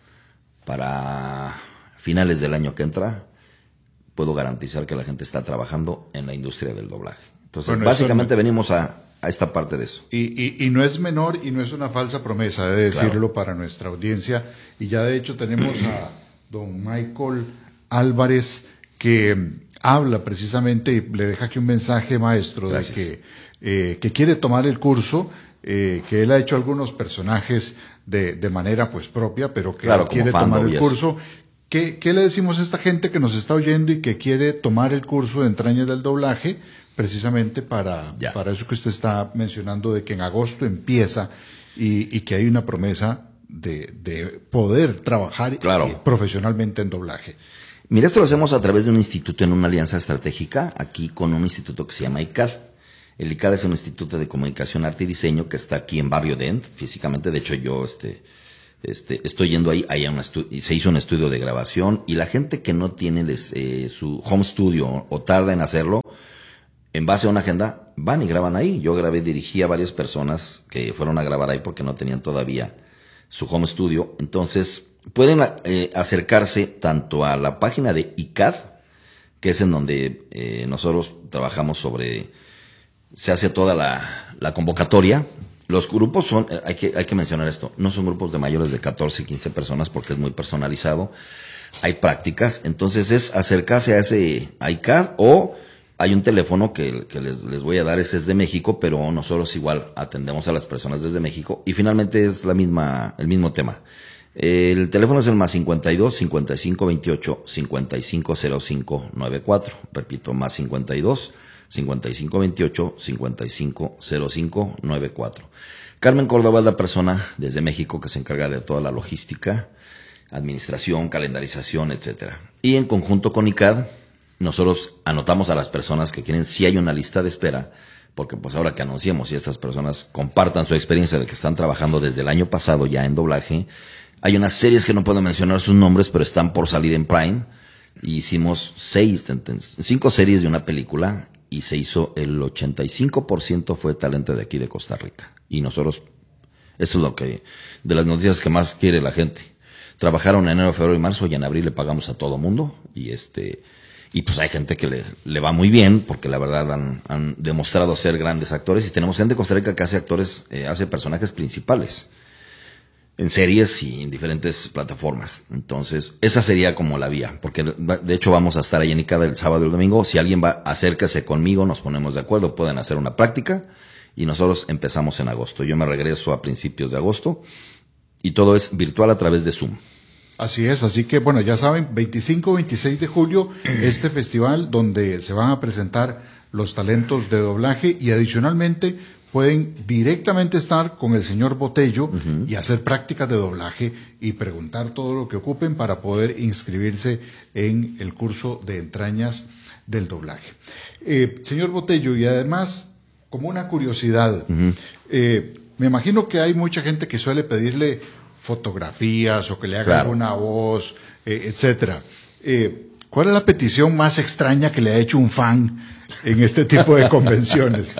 para finales del año que entra, puedo garantizar que la gente está trabajando en la industria del doblaje. Entonces, bueno, básicamente no, venimos a, a esta parte de eso. Y, y, y no es menor y no es una falsa promesa, de decirlo, claro, para nuestra audiencia. Y ya de hecho tenemos a don Michael Álvarez, que habla precisamente y le deja aquí un mensaje, maestro, Gracias. de que, eh, que quiere tomar el curso, eh, que él ha hecho algunos personajes de, de manera pues propia, pero que claro, quiere tomar el curso. ¿Qué, ¿Qué le decimos a esta gente que nos está oyendo y que quiere tomar el curso de entrañas del doblaje, precisamente para, para eso que usted está mencionando, de que en agosto empieza y, y que hay una promesa de, de poder trabajar claro. eh, profesionalmente en doblaje? Mira, esto lo hacemos a través de un instituto en una alianza estratégica, aquí con un instituto que se llama I C A D. El I C A D es un instituto de comunicación, arte y diseño que está aquí en Barrio Dent, físicamente. De hecho, yo este, este, estoy yendo ahí, ahí a un estu- se hizo un estudio de grabación, y la gente que no tiene les, eh, su home studio o tarda en hacerlo, en base a una agenda, van y graban ahí. Yo grabé, dirigí a varias personas que fueron a grabar ahí porque no tenían todavía su home studio. Entonces, pueden eh, acercarse tanto a la página de I C A D, que es en donde eh, nosotros trabajamos sobre, se hace toda la, la convocatoria. Los grupos son, eh, hay que, hay que mencionar esto, no son grupos de mayores de catorce, quince personas porque es muy personalizado. Hay prácticas, entonces es acercarse a ese a I C A D, o hay un teléfono que, que les, les voy a dar, ese es de México, pero nosotros igual atendemos a las personas desde México, y finalmente es la misma, el mismo tema. El teléfono es el más cincuenta y dos, cincuenta y cinco veintiocho, cincuenta y cinco cero cinco noventa y cuatro. Repito, más cincuenta y dos, cincuenta y cinco veintiocho, cincuenta y cinco cero cinco noventa y cuatro. Carmen Córdoba es la persona desde México que se encarga de toda la logística, administración, calendarización, etcétera. Y en conjunto con I C A D, nosotros anotamos a las personas que quieren, si hay una lista de espera, porque pues ahora que anunciemos y estas personas compartan su experiencia de que están trabajando desde el año pasado ya en doblaje. Hay unas series que no puedo mencionar sus nombres, pero están por salir en Prime. Y hicimos seis, cinco series de una película, y se hizo el ochenta y cinco por ciento fue talento de aquí de Costa Rica. Y nosotros, eso es lo que, de las noticias que más quiere la gente. Trabajaron en enero, febrero y marzo, y en abril le pagamos a todo mundo. Y este, y pues hay gente que le, le va muy bien, porque la verdad han, han demostrado ser grandes actores. Y tenemos gente de Costa Rica que hace actores, eh, hace personajes principales en series y en diferentes plataformas. Entonces, esa sería como la vía, porque de hecho vamos a estar ahí en I C A D el sábado y el domingo. Si alguien va, acérquese conmigo, nos ponemos de acuerdo, pueden hacer una práctica, y nosotros empezamos en agosto. Yo me regreso a principios de agosto, y todo es virtual a través de Zoom. Así es, así que bueno, ya saben, veinticinco, veintiséis de julio, este festival donde se van a presentar los talentos de doblaje, y adicionalmente pueden directamente estar con el señor Botello uh-huh. y hacer prácticas de doblaje y preguntar todo lo que ocupen para poder inscribirse en el curso de entrañas del doblaje. Eh, señor Botello, y además, como una curiosidad, uh-huh. eh, me imagino que hay mucha gente que suele pedirle fotografías o que le haga claro. alguna voz, eh, etcétera. Eh, ¿Cuál es la petición más extraña que le ha hecho un fan en este tipo de convenciones?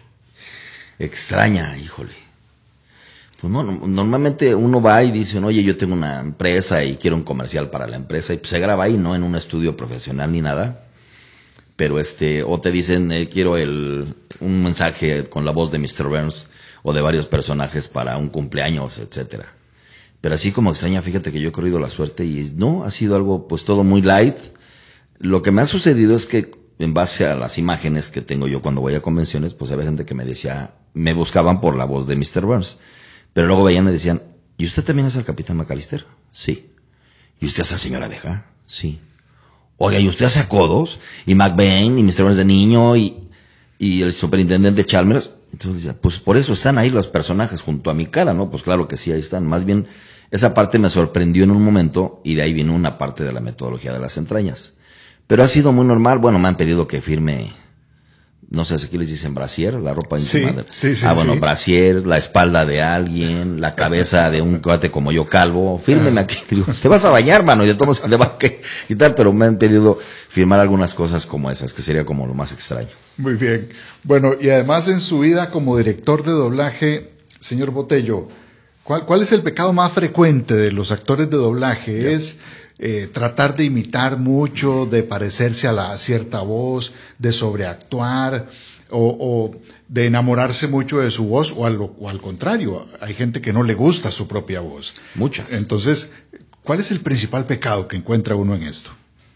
Extraña, híjole. Pues no, no, normalmente uno va y dice, oye, yo tengo una empresa y quiero un comercial para la empresa, y pues se graba ahí, no en un estudio profesional ni nada. Pero este, o te dicen, eh, quiero el, un mensaje con la voz de mister Burns o de varios personajes para un cumpleaños, etcétera. Pero así como extraña, fíjate que yo he corrido la suerte y no, ha sido algo pues todo muy light. Lo que me ha sucedido es que en base a las imágenes que tengo yo cuando voy a convenciones, pues había gente que me decía, me buscaban por la voz de mister Burns. Pero luego veían y decían, ¿y usted también es el Capitán McAllister? Sí. ¿Y usted es la señora Abeja? Sí. Oiga, ¿y usted hace a Codos? ¿Y McBain? ¿Y mister Burns de niño? ¿Y, y el superintendente Chalmers? Entonces decía, pues por eso están ahí los personajes junto a mi cara, ¿no? Pues claro que sí, ahí están. Más bien, esa parte me sorprendió en un momento, y de ahí vino una parte de la metodología de las entrañas. Pero ha sido muy normal. Bueno, me han pedido que firme, no sé si aquí les dicen brasier, la ropa íntima. Sí, de, sí, sí, ah, bueno, sí. brasier, la espalda de alguien, la cabeza de un cuate como yo calvo. Fírmeme aquí. Digo, te vas a bañar, mano, y de todos te va a quitar, pero me han pedido firmar algunas cosas como esas, que sería como lo más extraño. Muy bien. Bueno, y además en su vida como director de doblaje, señor Botello, ¿cuál, cuál es el pecado más frecuente de los actores de doblaje? Yeah. ¿Es eh, tratar de imitar mucho, de parecerse a, la, a cierta voz, de sobreactuar, o, o de enamorarse mucho de su voz, o al, o al contrario, hay gente que no le gusta su propia voz? Muchas. Entonces, ¿cuál es el principal pecado que encuentra uno en esto?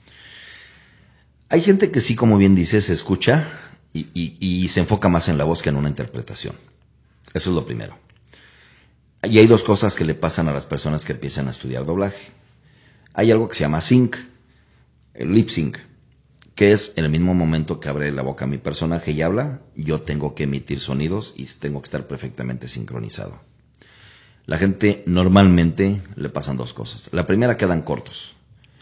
Hay gente que sí, como bien dices, se escucha y, y, y se enfoca más en la voz que en una interpretación. Eso es lo primero. Y hay dos cosas que le pasan a las personas que empiezan a estudiar doblaje. Hay algo que se llama sync, el lip sync, que es en el mismo momento que abre la boca mi personaje y habla, yo tengo que emitir sonidos y tengo que estar perfectamente sincronizado. La gente normalmente le pasan dos cosas. La primera, quedan cortos.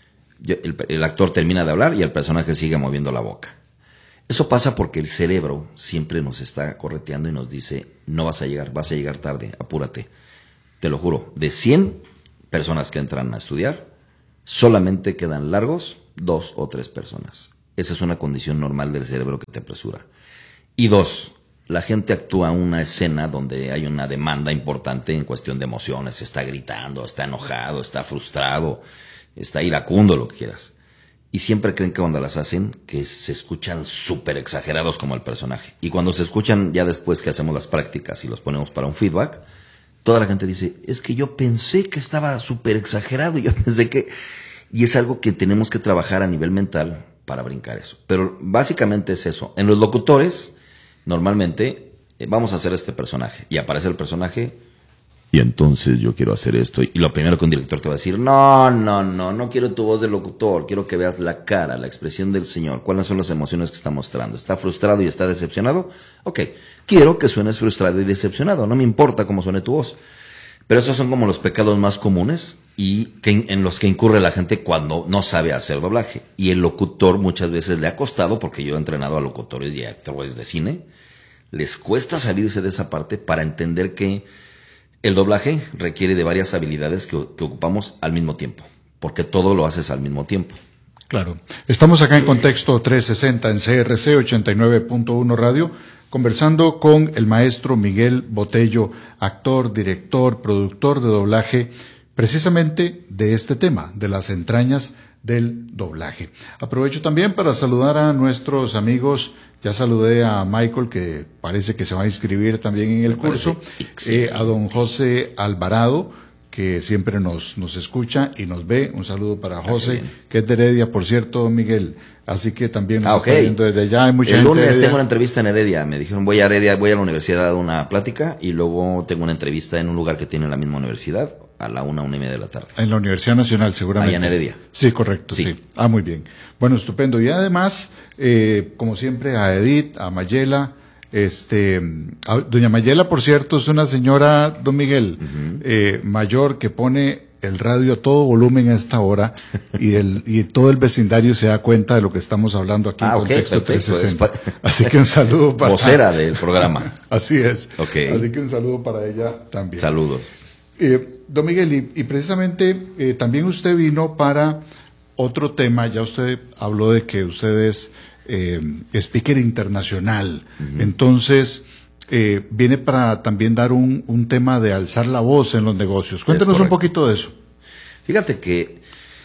el, el actor termina de hablar y el personaje sigue moviendo la boca. Eso pasa porque el cerebro siempre nos está correteando y nos dice, no vas a llegar, vas a llegar tarde, apúrate. Te lo juro, de cien personas que entran a estudiar, solamente quedan largos dos o tres personas. Esa es una condición normal del cerebro que te apresura. Y dos, la gente actúa en una escena donde hay una demanda importante en cuestión de emociones, está gritando, está enojado, está frustrado, está iracundo, lo que quieras. Y siempre creen que cuando las hacen, que se escuchan súper exagerados como el personaje. Y cuando se escuchan ya después que hacemos las prácticas y los ponemos para un feedback, toda la gente dice, es que yo pensé que estaba súper exagerado, yo pensé que... Y es algo que tenemos que trabajar a nivel mental para brincar eso. Pero básicamente es eso. En los locutores, normalmente, eh, vamos a hacer este personaje. Y aparece el personaje... Y entonces yo quiero hacer esto. Y lo primero que un director te va a decir, no, no, no, no quiero tu voz de locutor, quiero que veas la cara, la expresión del señor, cuáles son las emociones que está mostrando. ¿Está frustrado y está decepcionado? Ok, quiero que suenes frustrado y decepcionado, no me importa cómo suene tu voz. Pero esos son como los pecados más comunes y que en los que incurre la gente cuando no sabe hacer doblaje. Y el locutor muchas veces le ha costado, porque yo he entrenado a locutores y a actores de cine, les cuesta salirse de esa parte para entender que el doblaje requiere de varias habilidades que, que ocupamos al mismo tiempo, porque todo lo haces al mismo tiempo. Claro. Estamos acá en Contexto trescientos sesenta en C R C ochenta y nueve punto uno Radio, conversando con el maestro Miguel Botello, actor, director, productor de doblaje, precisamente de este tema, de las entrañas del doblaje. Aprovecho también para saludar a nuestros amigos. Ya saludé a Michael, que parece que se va a inscribir también en el curso, eh, a don José Alvarado, que siempre nos, nos escucha y nos ve. Un saludo para José, ah, que es de Heredia, por cierto, Miguel. Así que también nos ah, okay. está viendo desde allá. Hay mucha el gente lunes tengo una entrevista en Heredia. Me dijeron, voy a Heredia, voy a la universidad a dar una plática y luego tengo una entrevista en un lugar que tiene la misma universidad a la una, una y media de la tarde. En la Universidad Nacional, seguramente. Allá en Heredia. Sí, correcto, sí. sí. Ah, muy bien. Bueno, estupendo. Y además, eh, como siempre, a Edith, a Mayela, este, a, doña Mayela, por cierto, es una señora, don Miguel, uh-huh. eh, mayor, que pone el radio a todo volumen a esta hora y el y todo el vecindario se da cuenta de lo que estamos hablando aquí ah, en okay, Contexto trescientos sesenta. Así que un saludo para... Vocera del programa. Así es. Okay. Así que un saludo para ella también. Saludos. Eh, don Miguel, y, y precisamente eh, también usted vino para otro tema. Ya usted habló de que usted es eh, speaker internacional. Uh-huh. Entonces... Eh, viene para también dar un, un tema de alzar la voz en los negocios. Cuéntanos un poquito de eso. Fíjate que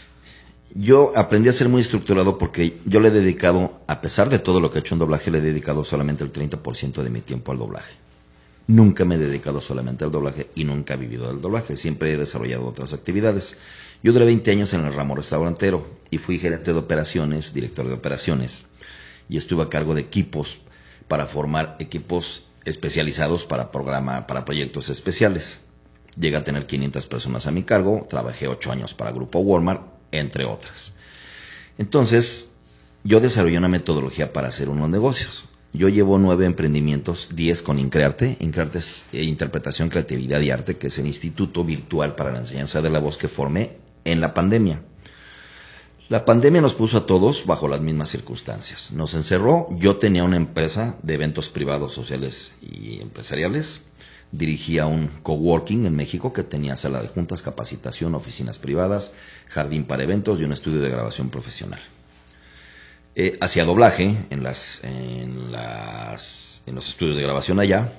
yo aprendí a ser muy estructurado porque yo le he dedicado, a pesar de todo lo que he hecho en doblaje, le he dedicado solamente el treinta por ciento de mi tiempo al doblaje. Nunca me he dedicado solamente al doblaje y nunca he vivido del doblaje. Siempre he desarrollado otras actividades. Yo duré veinte años en el ramo restaurantero y fui gerente de operaciones, director de operaciones, y estuve a cargo de equipos para formar equipos especializados para programa, para proyectos especiales. Llegué a tener quinientas personas a mi cargo, trabajé ocho años para Grupo Walmart, entre otras. Entonces, yo desarrollé una metodología para hacer unos negocios. Yo llevo nueve emprendimientos, diez con Increarte. Increarte es eh, Interpretación, Creatividad y Arte, que es el instituto virtual para la enseñanza de la voz que formé en la pandemia. La pandemia nos puso a todos bajo las mismas circunstancias. Nos encerró. Yo tenía una empresa de eventos privados, sociales y empresariales. Dirigía un coworking en México que tenía sala de juntas, capacitación, oficinas privadas, jardín para eventos y un estudio de grabación profesional. Eh, hacía doblaje en, las, en, las, en los estudios de grabación allá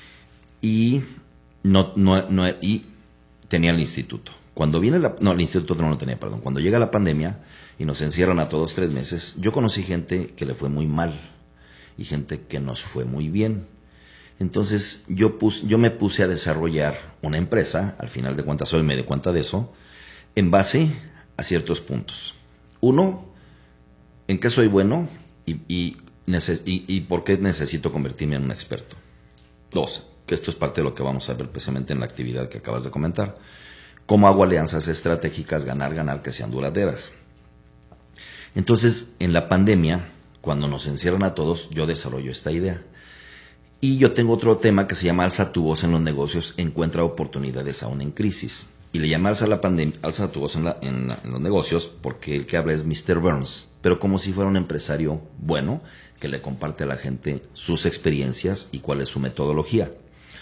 y, no, no, no, y tenía el instituto. Cuando viene la, no, el instituto no lo tenía, perdón. Cuando llega la pandemia y nos encierran a todos tres meses, yo conocí gente que le fue muy mal y gente que nos fue muy bien. Entonces yo, pus, yo me puse a desarrollar una empresa, al final de cuentas hoy me di cuenta de eso, en base a ciertos puntos. Uno, en qué soy bueno y, y, neces- y, y por qué necesito convertirme en un experto. Dos, que esto es parte de lo que vamos a ver precisamente en la actividad que acabas de comentar. Cómo hago alianzas estratégicas, ganar, ganar, que sean duraderas. Entonces, en la pandemia, cuando nos encierran a todos, yo desarrollo esta idea. Y yo tengo otro tema que se llama Alza tu voz en los negocios, encuentra oportunidades aún en crisis. Y le llamé alza, la pandemia, alza tu voz en, la, en, la, en los negocios, porque el que habla es mister Burns, pero como si fuera un empresario bueno, que le comparte a la gente sus experiencias y cuál es su metodología.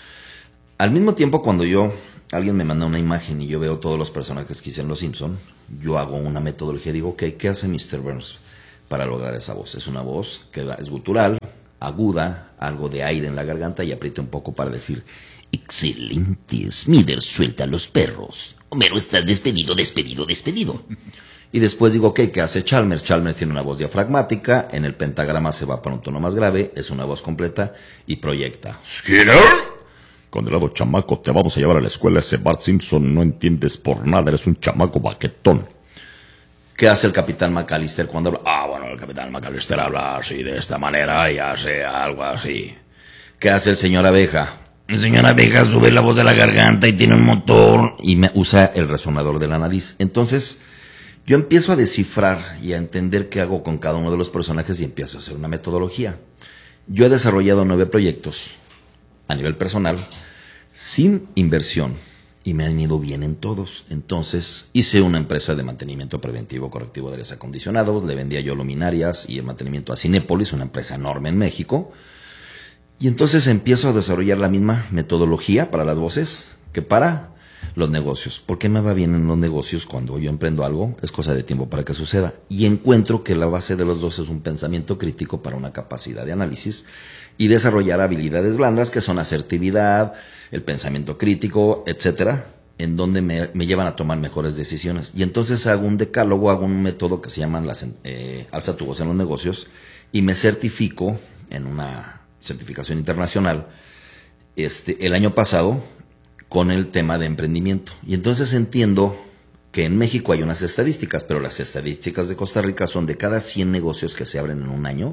Al mismo tiempo, cuando yo, alguien me manda una imagen y yo veo todos los personajes que hice en Los Simpson, yo hago una metodología y digo, ok, ¿qué hace mister Burns para lograr esa voz? Es una voz que es gutural, aguda, algo de aire en la garganta y aprieta un poco para decir, excelente, Smithers suelta a los perros. Homero, estás despedido, despedido, despedido. Y después digo, ok, ¿qué hace Chalmers? Chalmers tiene una voz diafragmática, en el pentagrama se va para un tono más grave, es una voz completa y proyecta. Skinner, condenado chamaco, te vamos a llevar a la escuela. Ese Bart Simpson no entiendes por nada, eres un chamaco baquetón. ¿Qué hace el capitán McAllister cuando habla? Ah, bueno, el capitán McAllister habla así, de esta manera, y hace algo así. ¿Qué hace el señor Abeja? El señor Abeja sube la voz de la garganta y tiene un motor y me usa el resonador de la nariz. Entonces, yo empiezo a descifrar y a entender qué hago con cada uno de los personajes y empiezo a hacer una metodología. Yo he desarrollado nueve proyectos a nivel personal sin inversión y me han ido bien en todos. Entonces, hice una empresa de mantenimiento preventivo correctivo de aires acondicionados, le vendía yo luminarias y el mantenimiento a Cinépolis, una empresa enorme en México. Y entonces empiezo a desarrollar la misma metodología para las voces que para los negocios. ¿Por qué me va bien en los negocios? Cuando yo emprendo algo, es cosa de tiempo para que suceda. Y encuentro que la base de los dos es un pensamiento crítico para una capacidad de análisis y desarrollar habilidades blandas que son asertividad, el pensamiento crítico, etcétera, en donde me, me llevan a tomar mejores decisiones. Y entonces hago un decálogo, hago un método que se llama las, eh, alza tu voz en los negocios y me certifico en una certificación internacional este el año pasado con el tema de emprendimiento. Y entonces entiendo que en México hay unas estadísticas, pero las estadísticas de Costa Rica son de cada cien negocios que se abren en un año,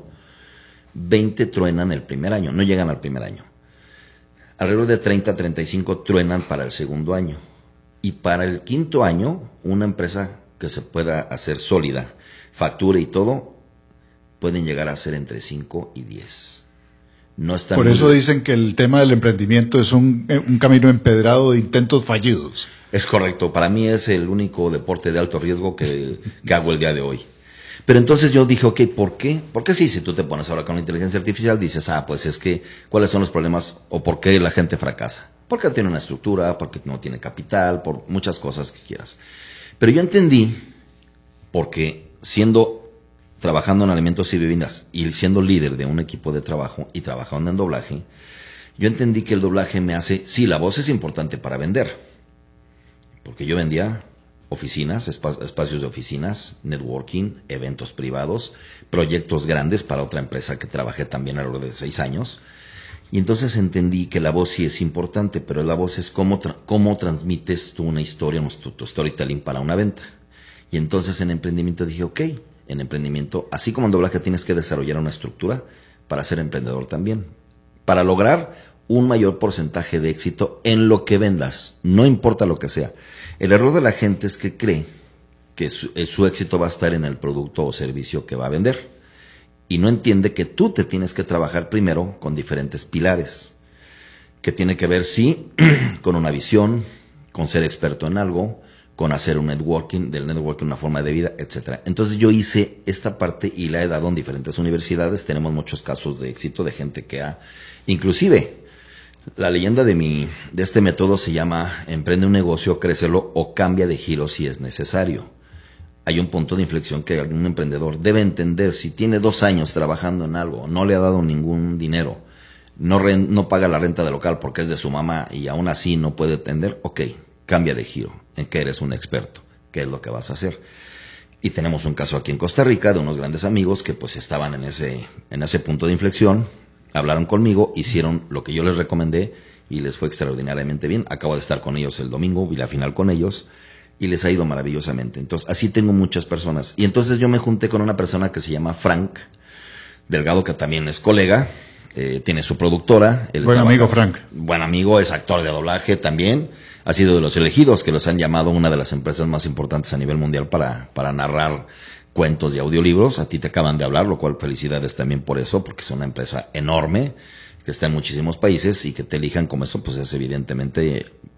veinte truenan el primer año, no llegan al primer año. Alrededor de treinta a treinta y cinco truenan para el segundo año. Y para el quinto año, una empresa que se pueda hacer sólida, facture y todo, pueden llegar a ser entre cinco y diez. No están Por eso muy... dicen que el tema del emprendimiento es un, un camino empedrado de intentos fallidos. Es correcto, para mí es el único deporte de alto riesgo que, que hago el día de hoy. Pero entonces yo dije, ok, ¿por qué? Porque sí, si tú te pones ahora con la inteligencia artificial, dices, ah, pues es que, ¿cuáles son los problemas o por qué la gente fracasa? Porque no tiene una estructura, porque no tiene capital, por muchas cosas que quieras. Pero yo entendí, porque siendo... trabajando en alimentos y bebidas y siendo líder de un equipo de trabajo y trabajando en doblaje, yo entendí que el doblaje me hace, sí, la voz es importante para vender, porque yo vendía oficinas, espa- espacios de oficinas, networking, eventos privados, proyectos grandes para otra empresa que trabajé también alrededor de seis años, y entonces entendí que la voz sí es importante, pero la voz es cómo, tra- cómo transmites tú una historia, tu, tu storytelling para una venta. Y entonces en emprendimiento dije, ok, en emprendimiento, así como en doblaje tienes que desarrollar una estructura para ser emprendedor también, para lograr un mayor porcentaje de éxito en lo que vendas, no importa lo que sea. El error de la gente es que cree que su, su éxito va a estar en el producto o servicio que va a vender y no entiende que tú te tienes que trabajar primero con diferentes pilares, que tiene que ver, sí, con una visión, con ser experto en algo, con hacer un networking, del networking una forma de vida, etcétera. Entonces yo hice esta parte y la he dado en diferentes universidades. Tenemos muchos casos de éxito de gente que ha, inclusive, la leyenda de mi, de este método se llama emprende un negocio, crécelo o cambia de giro si es necesario. Hay un punto de inflexión que algún emprendedor debe entender. Si tiene dos años trabajando en algo, no le ha dado ningún dinero, no, re, no paga la renta del local porque es de su mamá y aún así no puede atender, ok, cambia de giro. En que eres un experto, qué es lo que vas a hacer. Y tenemos un caso aquí en Costa Rica de unos grandes amigos que pues estaban en ese, en ese punto de inflexión, hablaron conmigo, hicieron lo que yo les recomendé y les fue extraordinariamente bien. Acabo de estar con ellos el domingo, vi la final con ellos y les ha ido maravillosamente. Entonces, así tengo muchas personas. Y entonces yo me junté con una persona que se llama Frank Delgado, que también es colega, eh, tiene su productora. Buen trabaja, amigo Frank. Buen amigo, es actor de doblaje también. Ha sido de los elegidos que los han llamado una de las empresas más importantes a nivel mundial para, para narrar cuentos y audiolibros. A ti te acaban de hablar, lo cual felicidades también por eso, porque es una empresa enorme que está en muchísimos países y que te elijan como eso, pues es evidentemente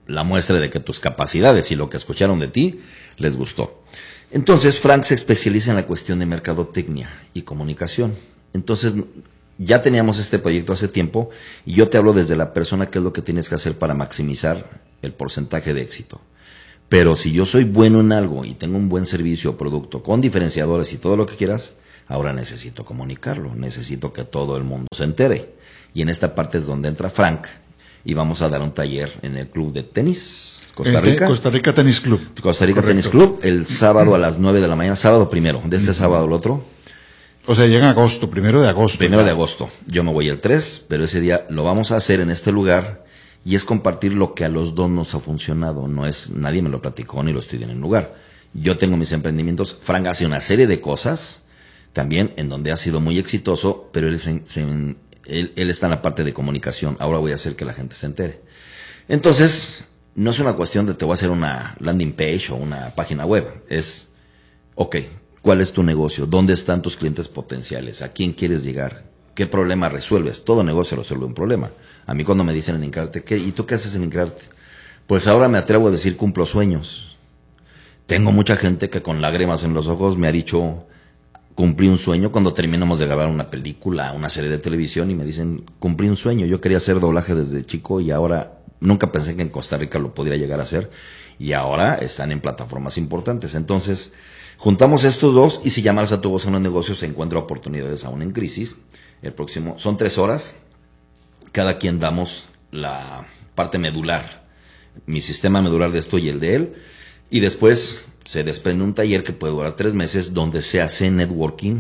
la muestra de que tus capacidades y lo que escucharon de ti les gustó. Entonces Frank se especializa en la cuestión de mercadotecnia y comunicación. Entonces ya teníamos este proyecto hace tiempo y yo te hablo desde la persona qué es lo que tienes que hacer para maximizar el porcentaje de éxito. Pero si yo soy bueno en algo y tengo un buen servicio o producto con diferenciadores y todo lo que quieras, ahora necesito comunicarlo, necesito que todo el mundo se entere. Y en esta parte es donde entra Frank y vamos a dar un taller en el club de tenis Costa Rica. Costa Rica Tenis Club. Costa Rica Correcto. Tenis Club, el sábado a las nueve de la mañana, sábado primero, de este uh-huh. sábado al otro. O sea, llega en agosto, primero de agosto. Primero ya. de agosto. Yo me voy el tres, pero ese día lo vamos a hacer en este lugar y es compartir lo que a los dos nos ha funcionado. No es, nadie me lo platicó ni lo estoy en el lugar. Yo tengo mis emprendimientos. Frank hace una serie de cosas también en donde ha sido muy exitoso, pero él, se, se, él, él está en la parte de comunicación. Ahora voy a hacer que la gente se entere. Entonces, no es una cuestión de te voy a hacer una landing page o una página web. Es, ok, ¿cuál es tu negocio? ¿Dónde están tus clientes potenciales? ¿A quién quieres llegar? ¿Qué problema resuelves? Todo negocio resuelve un problema. A mí cuando me dicen en Incrarte, ¿qué? ¿Y tú qué haces en Incrarte? Pues ahora me atrevo a decir cumplo sueños. Tengo mucha gente que con lágrimas en los ojos me ha dicho, cumplí un sueño cuando terminamos de grabar una película, una serie de televisión y me dicen, cumplí un sueño. Yo quería hacer doblaje desde chico y ahora nunca pensé que en Costa Rica lo pudiera llegar a hacer y ahora están en plataformas importantes. Entonces, juntamos estos dos y si llamas a tu voz en un negocio se encuentra oportunidades aún en crisis. El próximo, son tres horas, cada quien damos la parte medular, mi sistema medular de esto y el de él, y después se desprende un taller que puede durar tres meses donde se hace networking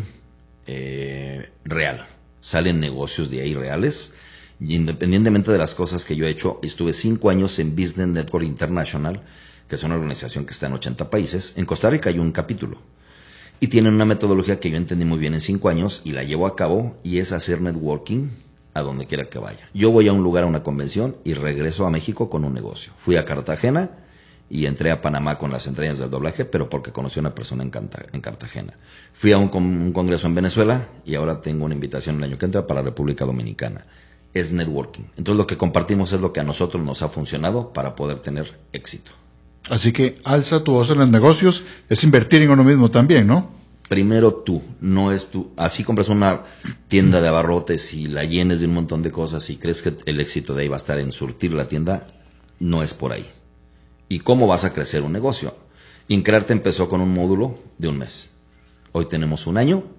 eh, real, salen negocios de ahí reales. Y independientemente de las cosas que yo he hecho, estuve cinco años en Business Network International, que es una organización que está en ochenta países. En Costa Rica hay un capítulo. Y tienen una metodología que yo entendí muy bien en cinco años y la llevo a cabo y es hacer networking a donde quiera que vaya. Yo voy a un lugar, a una convención y regreso a México con un negocio. Fui a Cartagena y entré a Panamá con las entrañas del doblaje, pero porque conocí a una persona en, Canta, en Cartagena. Fui a un, un congreso en Venezuela y ahora tengo una invitación el año que entra para República Dominicana. Es networking. Entonces lo que compartimos es lo que a nosotros nos ha funcionado para poder tener éxito. Así que alza tu voz en los negocios, es invertir en uno mismo también, ¿no? Primero tú, no es tú. Así compras una tienda de abarrotes y la llenes de un montón de cosas y crees que el éxito de ahí va a estar en surtir la tienda, no es por ahí. ¿Y cómo vas a crecer un negocio? Incrarte empezó con un módulo de un mes. Hoy tenemos un año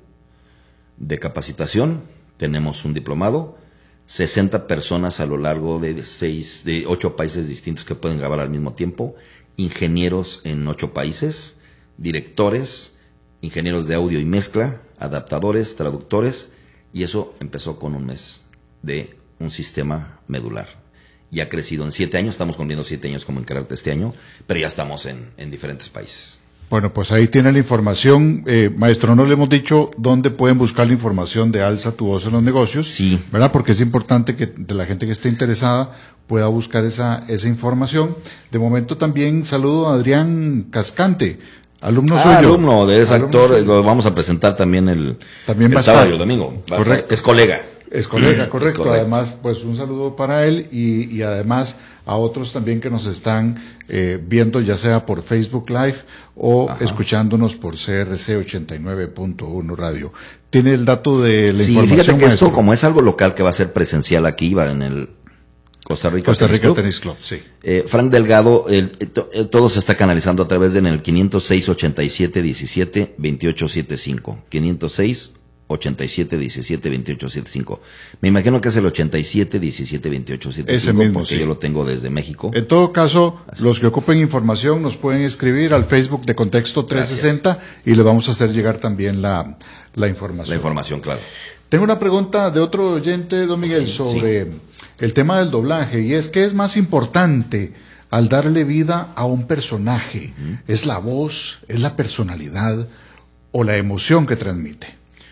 de capacitación, tenemos un diplomado, sesenta personas a lo largo de seis, de ocho países distintos que pueden grabar al mismo tiempo, ingenieros en ocho países, directores, ingenieros de audio y mezcla, adaptadores, traductores, y eso empezó con un mes de un sistema medular. Y ha crecido en siete años, estamos cumpliendo siete años como Incrarte este año, pero ya estamos en, en diferentes países. Bueno, pues ahí tiene la información. Eh, maestro, no le hemos dicho dónde pueden buscar la información de Alza tu voz en los negocios. Sí. ¿Verdad? Porque es importante que de la gente que esté interesada pueda buscar esa, esa información. De momento también saludo a Adrián Cascante, alumno ah, suyo. alumno de ese alumno actor, suyo. Lo vamos a presentar también el, también el sábado y el domingo. Correcto. Es colega. Es colega, correcto. Es correcto. Además, pues un saludo para él y, y además a otros también que nos están eh, viendo, ya sea por Facebook Live o Ajá. escuchándonos por C R C ochenta y nueve punto uno Radio. ¿Tiene el dato de la sí, información? Sí, fíjate que maestro? esto, como es algo local que va a ser presencial aquí, va en el Costa Rica, Costa Rica Tennis Club. Tennis Club, sí. Eh, Frank Delgado, el, to, el, todo se está canalizando a través de en el quinientos seis, ochenta y siete, diecisiete, veintiocho setenta y cinco. quinientos seis, ochenta y siete, diecisiete, veintiocho setenta y cinco. Me imagino que es el ochenta y siete, diecisiete, veintiocho setenta y cinco. Ese mismo, porque sí. yo lo tengo desde México. En todo caso, Así. Los que ocupen información nos pueden escribir al Facebook de Contexto trescientos sesenta Gracias. Y le vamos a hacer llegar también la, la información. La información, claro. Tengo una pregunta de otro oyente, don Miguel, sobre sí. el tema del doblaje, y es, ¿qué es más importante al darle vida a un personaje? Uh-huh. ¿Es la voz, es la personalidad o la emoción que transmite?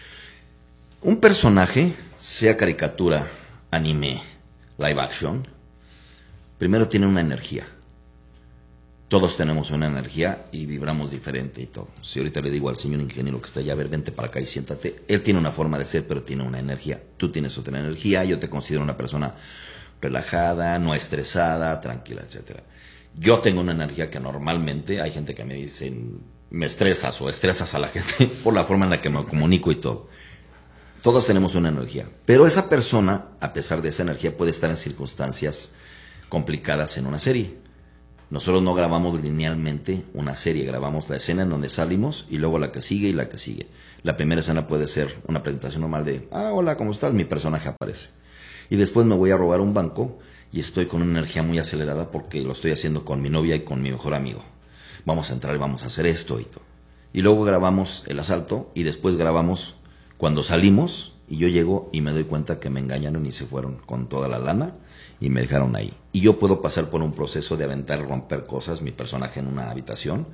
Un personaje, sea caricatura, anime, live action, primero tiene una energía. Todos tenemos una energía y vibramos diferente y todo. Si ahorita le digo al señor ingeniero que está allá, a ver, vente para acá y siéntate. Él tiene una forma de ser, pero tiene una energía. Tú tienes otra energía. Yo te considero una persona relajada, no estresada, tranquila, etcétera. Yo tengo una energía que normalmente hay gente que me dice, me estresas o estresas a la gente por la forma en la que me comunico y todo. Todos tenemos una energía, pero esa persona, a pesar de esa energía, puede estar en circunstancias complicadas en una serie. Nosotros no grabamos linealmente una serie, grabamos la escena en donde salimos y luego la que sigue y la que sigue. La primera escena puede ser una presentación normal de, ah, hola, ¿cómo estás? Mi personaje aparece. Y después me voy a robar un banco y estoy con una energía muy acelerada porque lo estoy haciendo con mi novia y con mi mejor amigo. Vamos a entrar y vamos a hacer esto y todo. Y luego grabamos el asalto y después grabamos cuando salimos y yo llego y me doy cuenta que me engañaron y se fueron con toda la lana y me dejaron ahí. Y yo puedo pasar por un proceso de aventar, romper cosas, mi personaje en una habitación,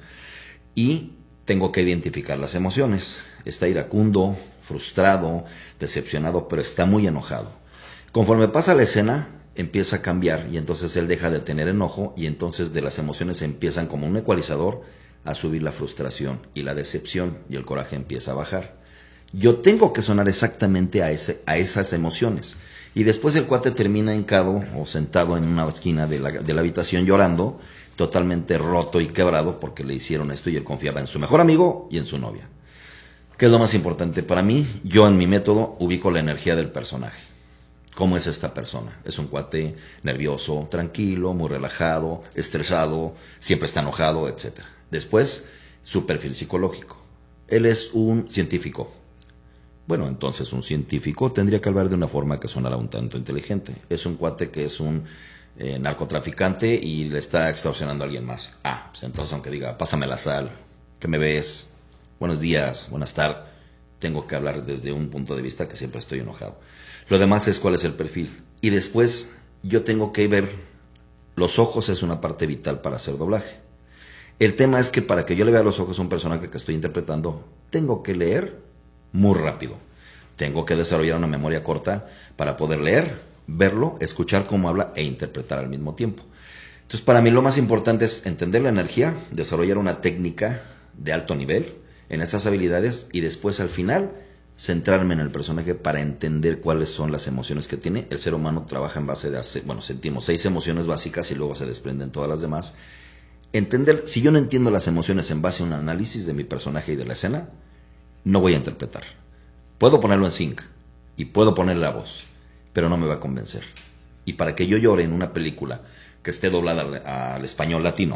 y tengo que identificar las emociones. Está iracundo, frustrado, decepcionado, pero está muy enojado. Conforme pasa la escena, empieza a cambiar y entonces él deja de tener enojo y entonces de las emociones empiezan como un ecualizador a subir la frustración y la decepción y el coraje empieza a bajar. Yo tengo que sonar exactamente a, ese, a esas emociones. Y después el cuate termina hincado o sentado en una esquina de la, de la habitación llorando, totalmente roto y quebrado porque le hicieron esto y él confiaba en su mejor amigo y en su novia. ¿Qué es lo más importante para mí? Yo en mi método ubico la energía del personaje. ¿Cómo es esta persona? Es un cuate nervioso, tranquilo, muy relajado, estresado, siempre está enojado, etcétera. Después, su perfil psicológico. Él es un científico. Bueno, entonces un científico tendría que hablar de una forma que sonara un tanto inteligente. Es un cuate que es un eh, narcotraficante y le está extorsionando a alguien más. Ah, pues entonces aunque diga, pásame la sal, ¿qué me ves? Buenos días, buenas tardes. Tengo que hablar desde un punto de vista que siempre estoy enojado. Lo demás es cuál es el perfil. Y después yo tengo que ver, los ojos es una parte vital para hacer doblaje. El tema es que para que yo le vea los ojos a un personaje que estoy interpretando, tengo que leer muy rápido. Tengo que desarrollar una memoria corta para poder leer, verlo, escuchar cómo habla e interpretar al mismo tiempo. Entonces, para mí lo más importante es entender la energía, desarrollar una técnica de alto nivel en estas habilidades y después al final centrarme en el personaje para entender cuáles son las emociones que tiene. El ser humano trabaja en base de, bueno, sentimos seis emociones básicas y luego se desprenden todas las demás. Entender, si yo no entiendo las emociones en base a un análisis de mi personaje y de la escena, no voy a interpretar. Puedo ponerlo en sync y puedo ponerle la voz, pero no me va a convencer. Y para que yo llore en una película que esté doblada al, al español latino,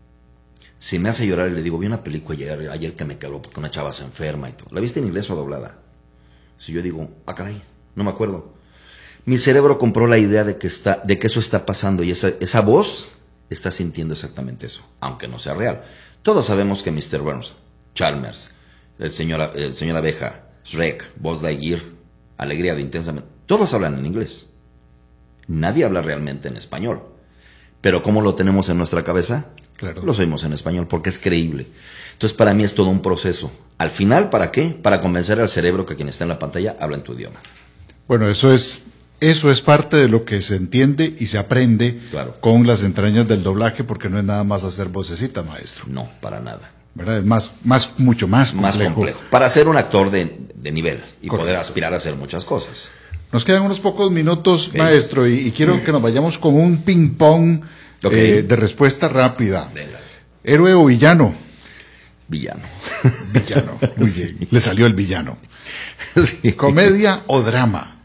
si me hace llorar y le digo, vi una película ayer, ayer que me quebró porque una chava se enferma y todo. ¿La viste en inglés o doblada? Si yo digo, ah, caray, no me acuerdo. Mi cerebro compró la idea de que, está, de que eso está pasando y esa, esa voz está sintiendo exactamente eso, aunque no sea real. Todos sabemos que mister Burns, Chalmers, el señor, el señor Abeja, Shrek, Buzz Lightyear, Alegría de Intensamente, todos hablan en inglés. Nadie habla realmente en español. Pero ¿cómo lo tenemos en nuestra cabeza? Claro. Lo oímos en español porque es creíble. Entonces para mí es todo un proceso. Al final, ¿para qué? Para convencer al cerebro que quien está en la pantalla habla en tu idioma. Bueno, eso es, eso es parte de lo que se entiende y se aprende claro. con las entrañas del doblaje, porque no es nada más hacer vocecita, maestro. No, para nada. ¿Verdad? Es más, más, mucho más complejo. Más complejo. Para ser un actor de, de nivel y Correcto. Poder aspirar a hacer muchas cosas. Nos quedan unos pocos minutos, okay. maestro, y, y quiero que nos vayamos con un ping-pong okay. eh, de respuesta rápida. Venga. ¿Héroe o villano? Villano. Villano, muy bien. Sí. Le salió el villano. Sí. ¿Comedia o drama?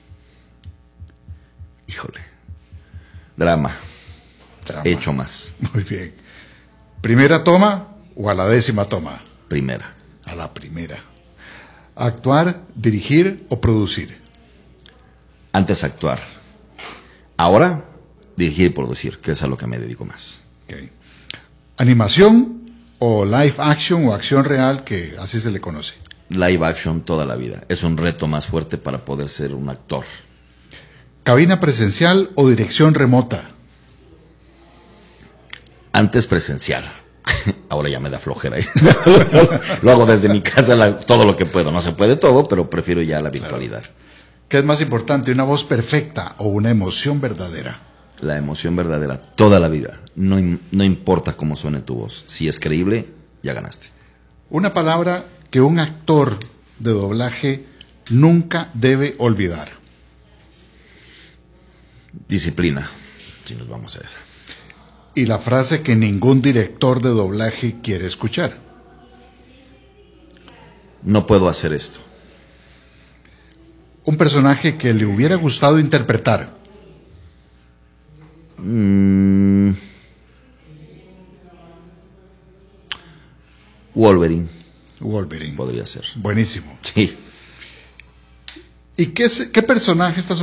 Híjole. Drama. drama. He hecho más. Muy bien. ¿Primera toma o a la décima toma? Primera. A la primera. ¿Actuar, dirigir o producir? Antes actuar. Ahora, dirigir y producir, que es a lo que me dedico más. Okay. ¿Animación o live action o acción real, que así se le conoce? Live action toda la vida. Es un reto más fuerte para poder ser un actor. ¿Cabina presencial o dirección remota? Antes presencial. Ahora ya me da flojera. Lo hago desde mi casa la, todo lo que puedo. No se puede todo, pero prefiero ya la virtualidad. Claro. ¿Qué es más importante, una voz perfecta o una emoción verdadera? La emoción verdadera, toda la vida. No, no importa cómo suene tu voz. Si es creíble, ya ganaste. Una palabra que un actor de doblaje nunca debe olvidar. Disciplina, si nos vamos a esa. Y la frase que ningún director de doblaje quiere escuchar. No puedo hacer esto. Un personaje que le hubiera gustado interpretar. Mm. Wolverine. Wolverine. Podría ser. Buenísimo. Sí. ¿Y qué, qué personaje estás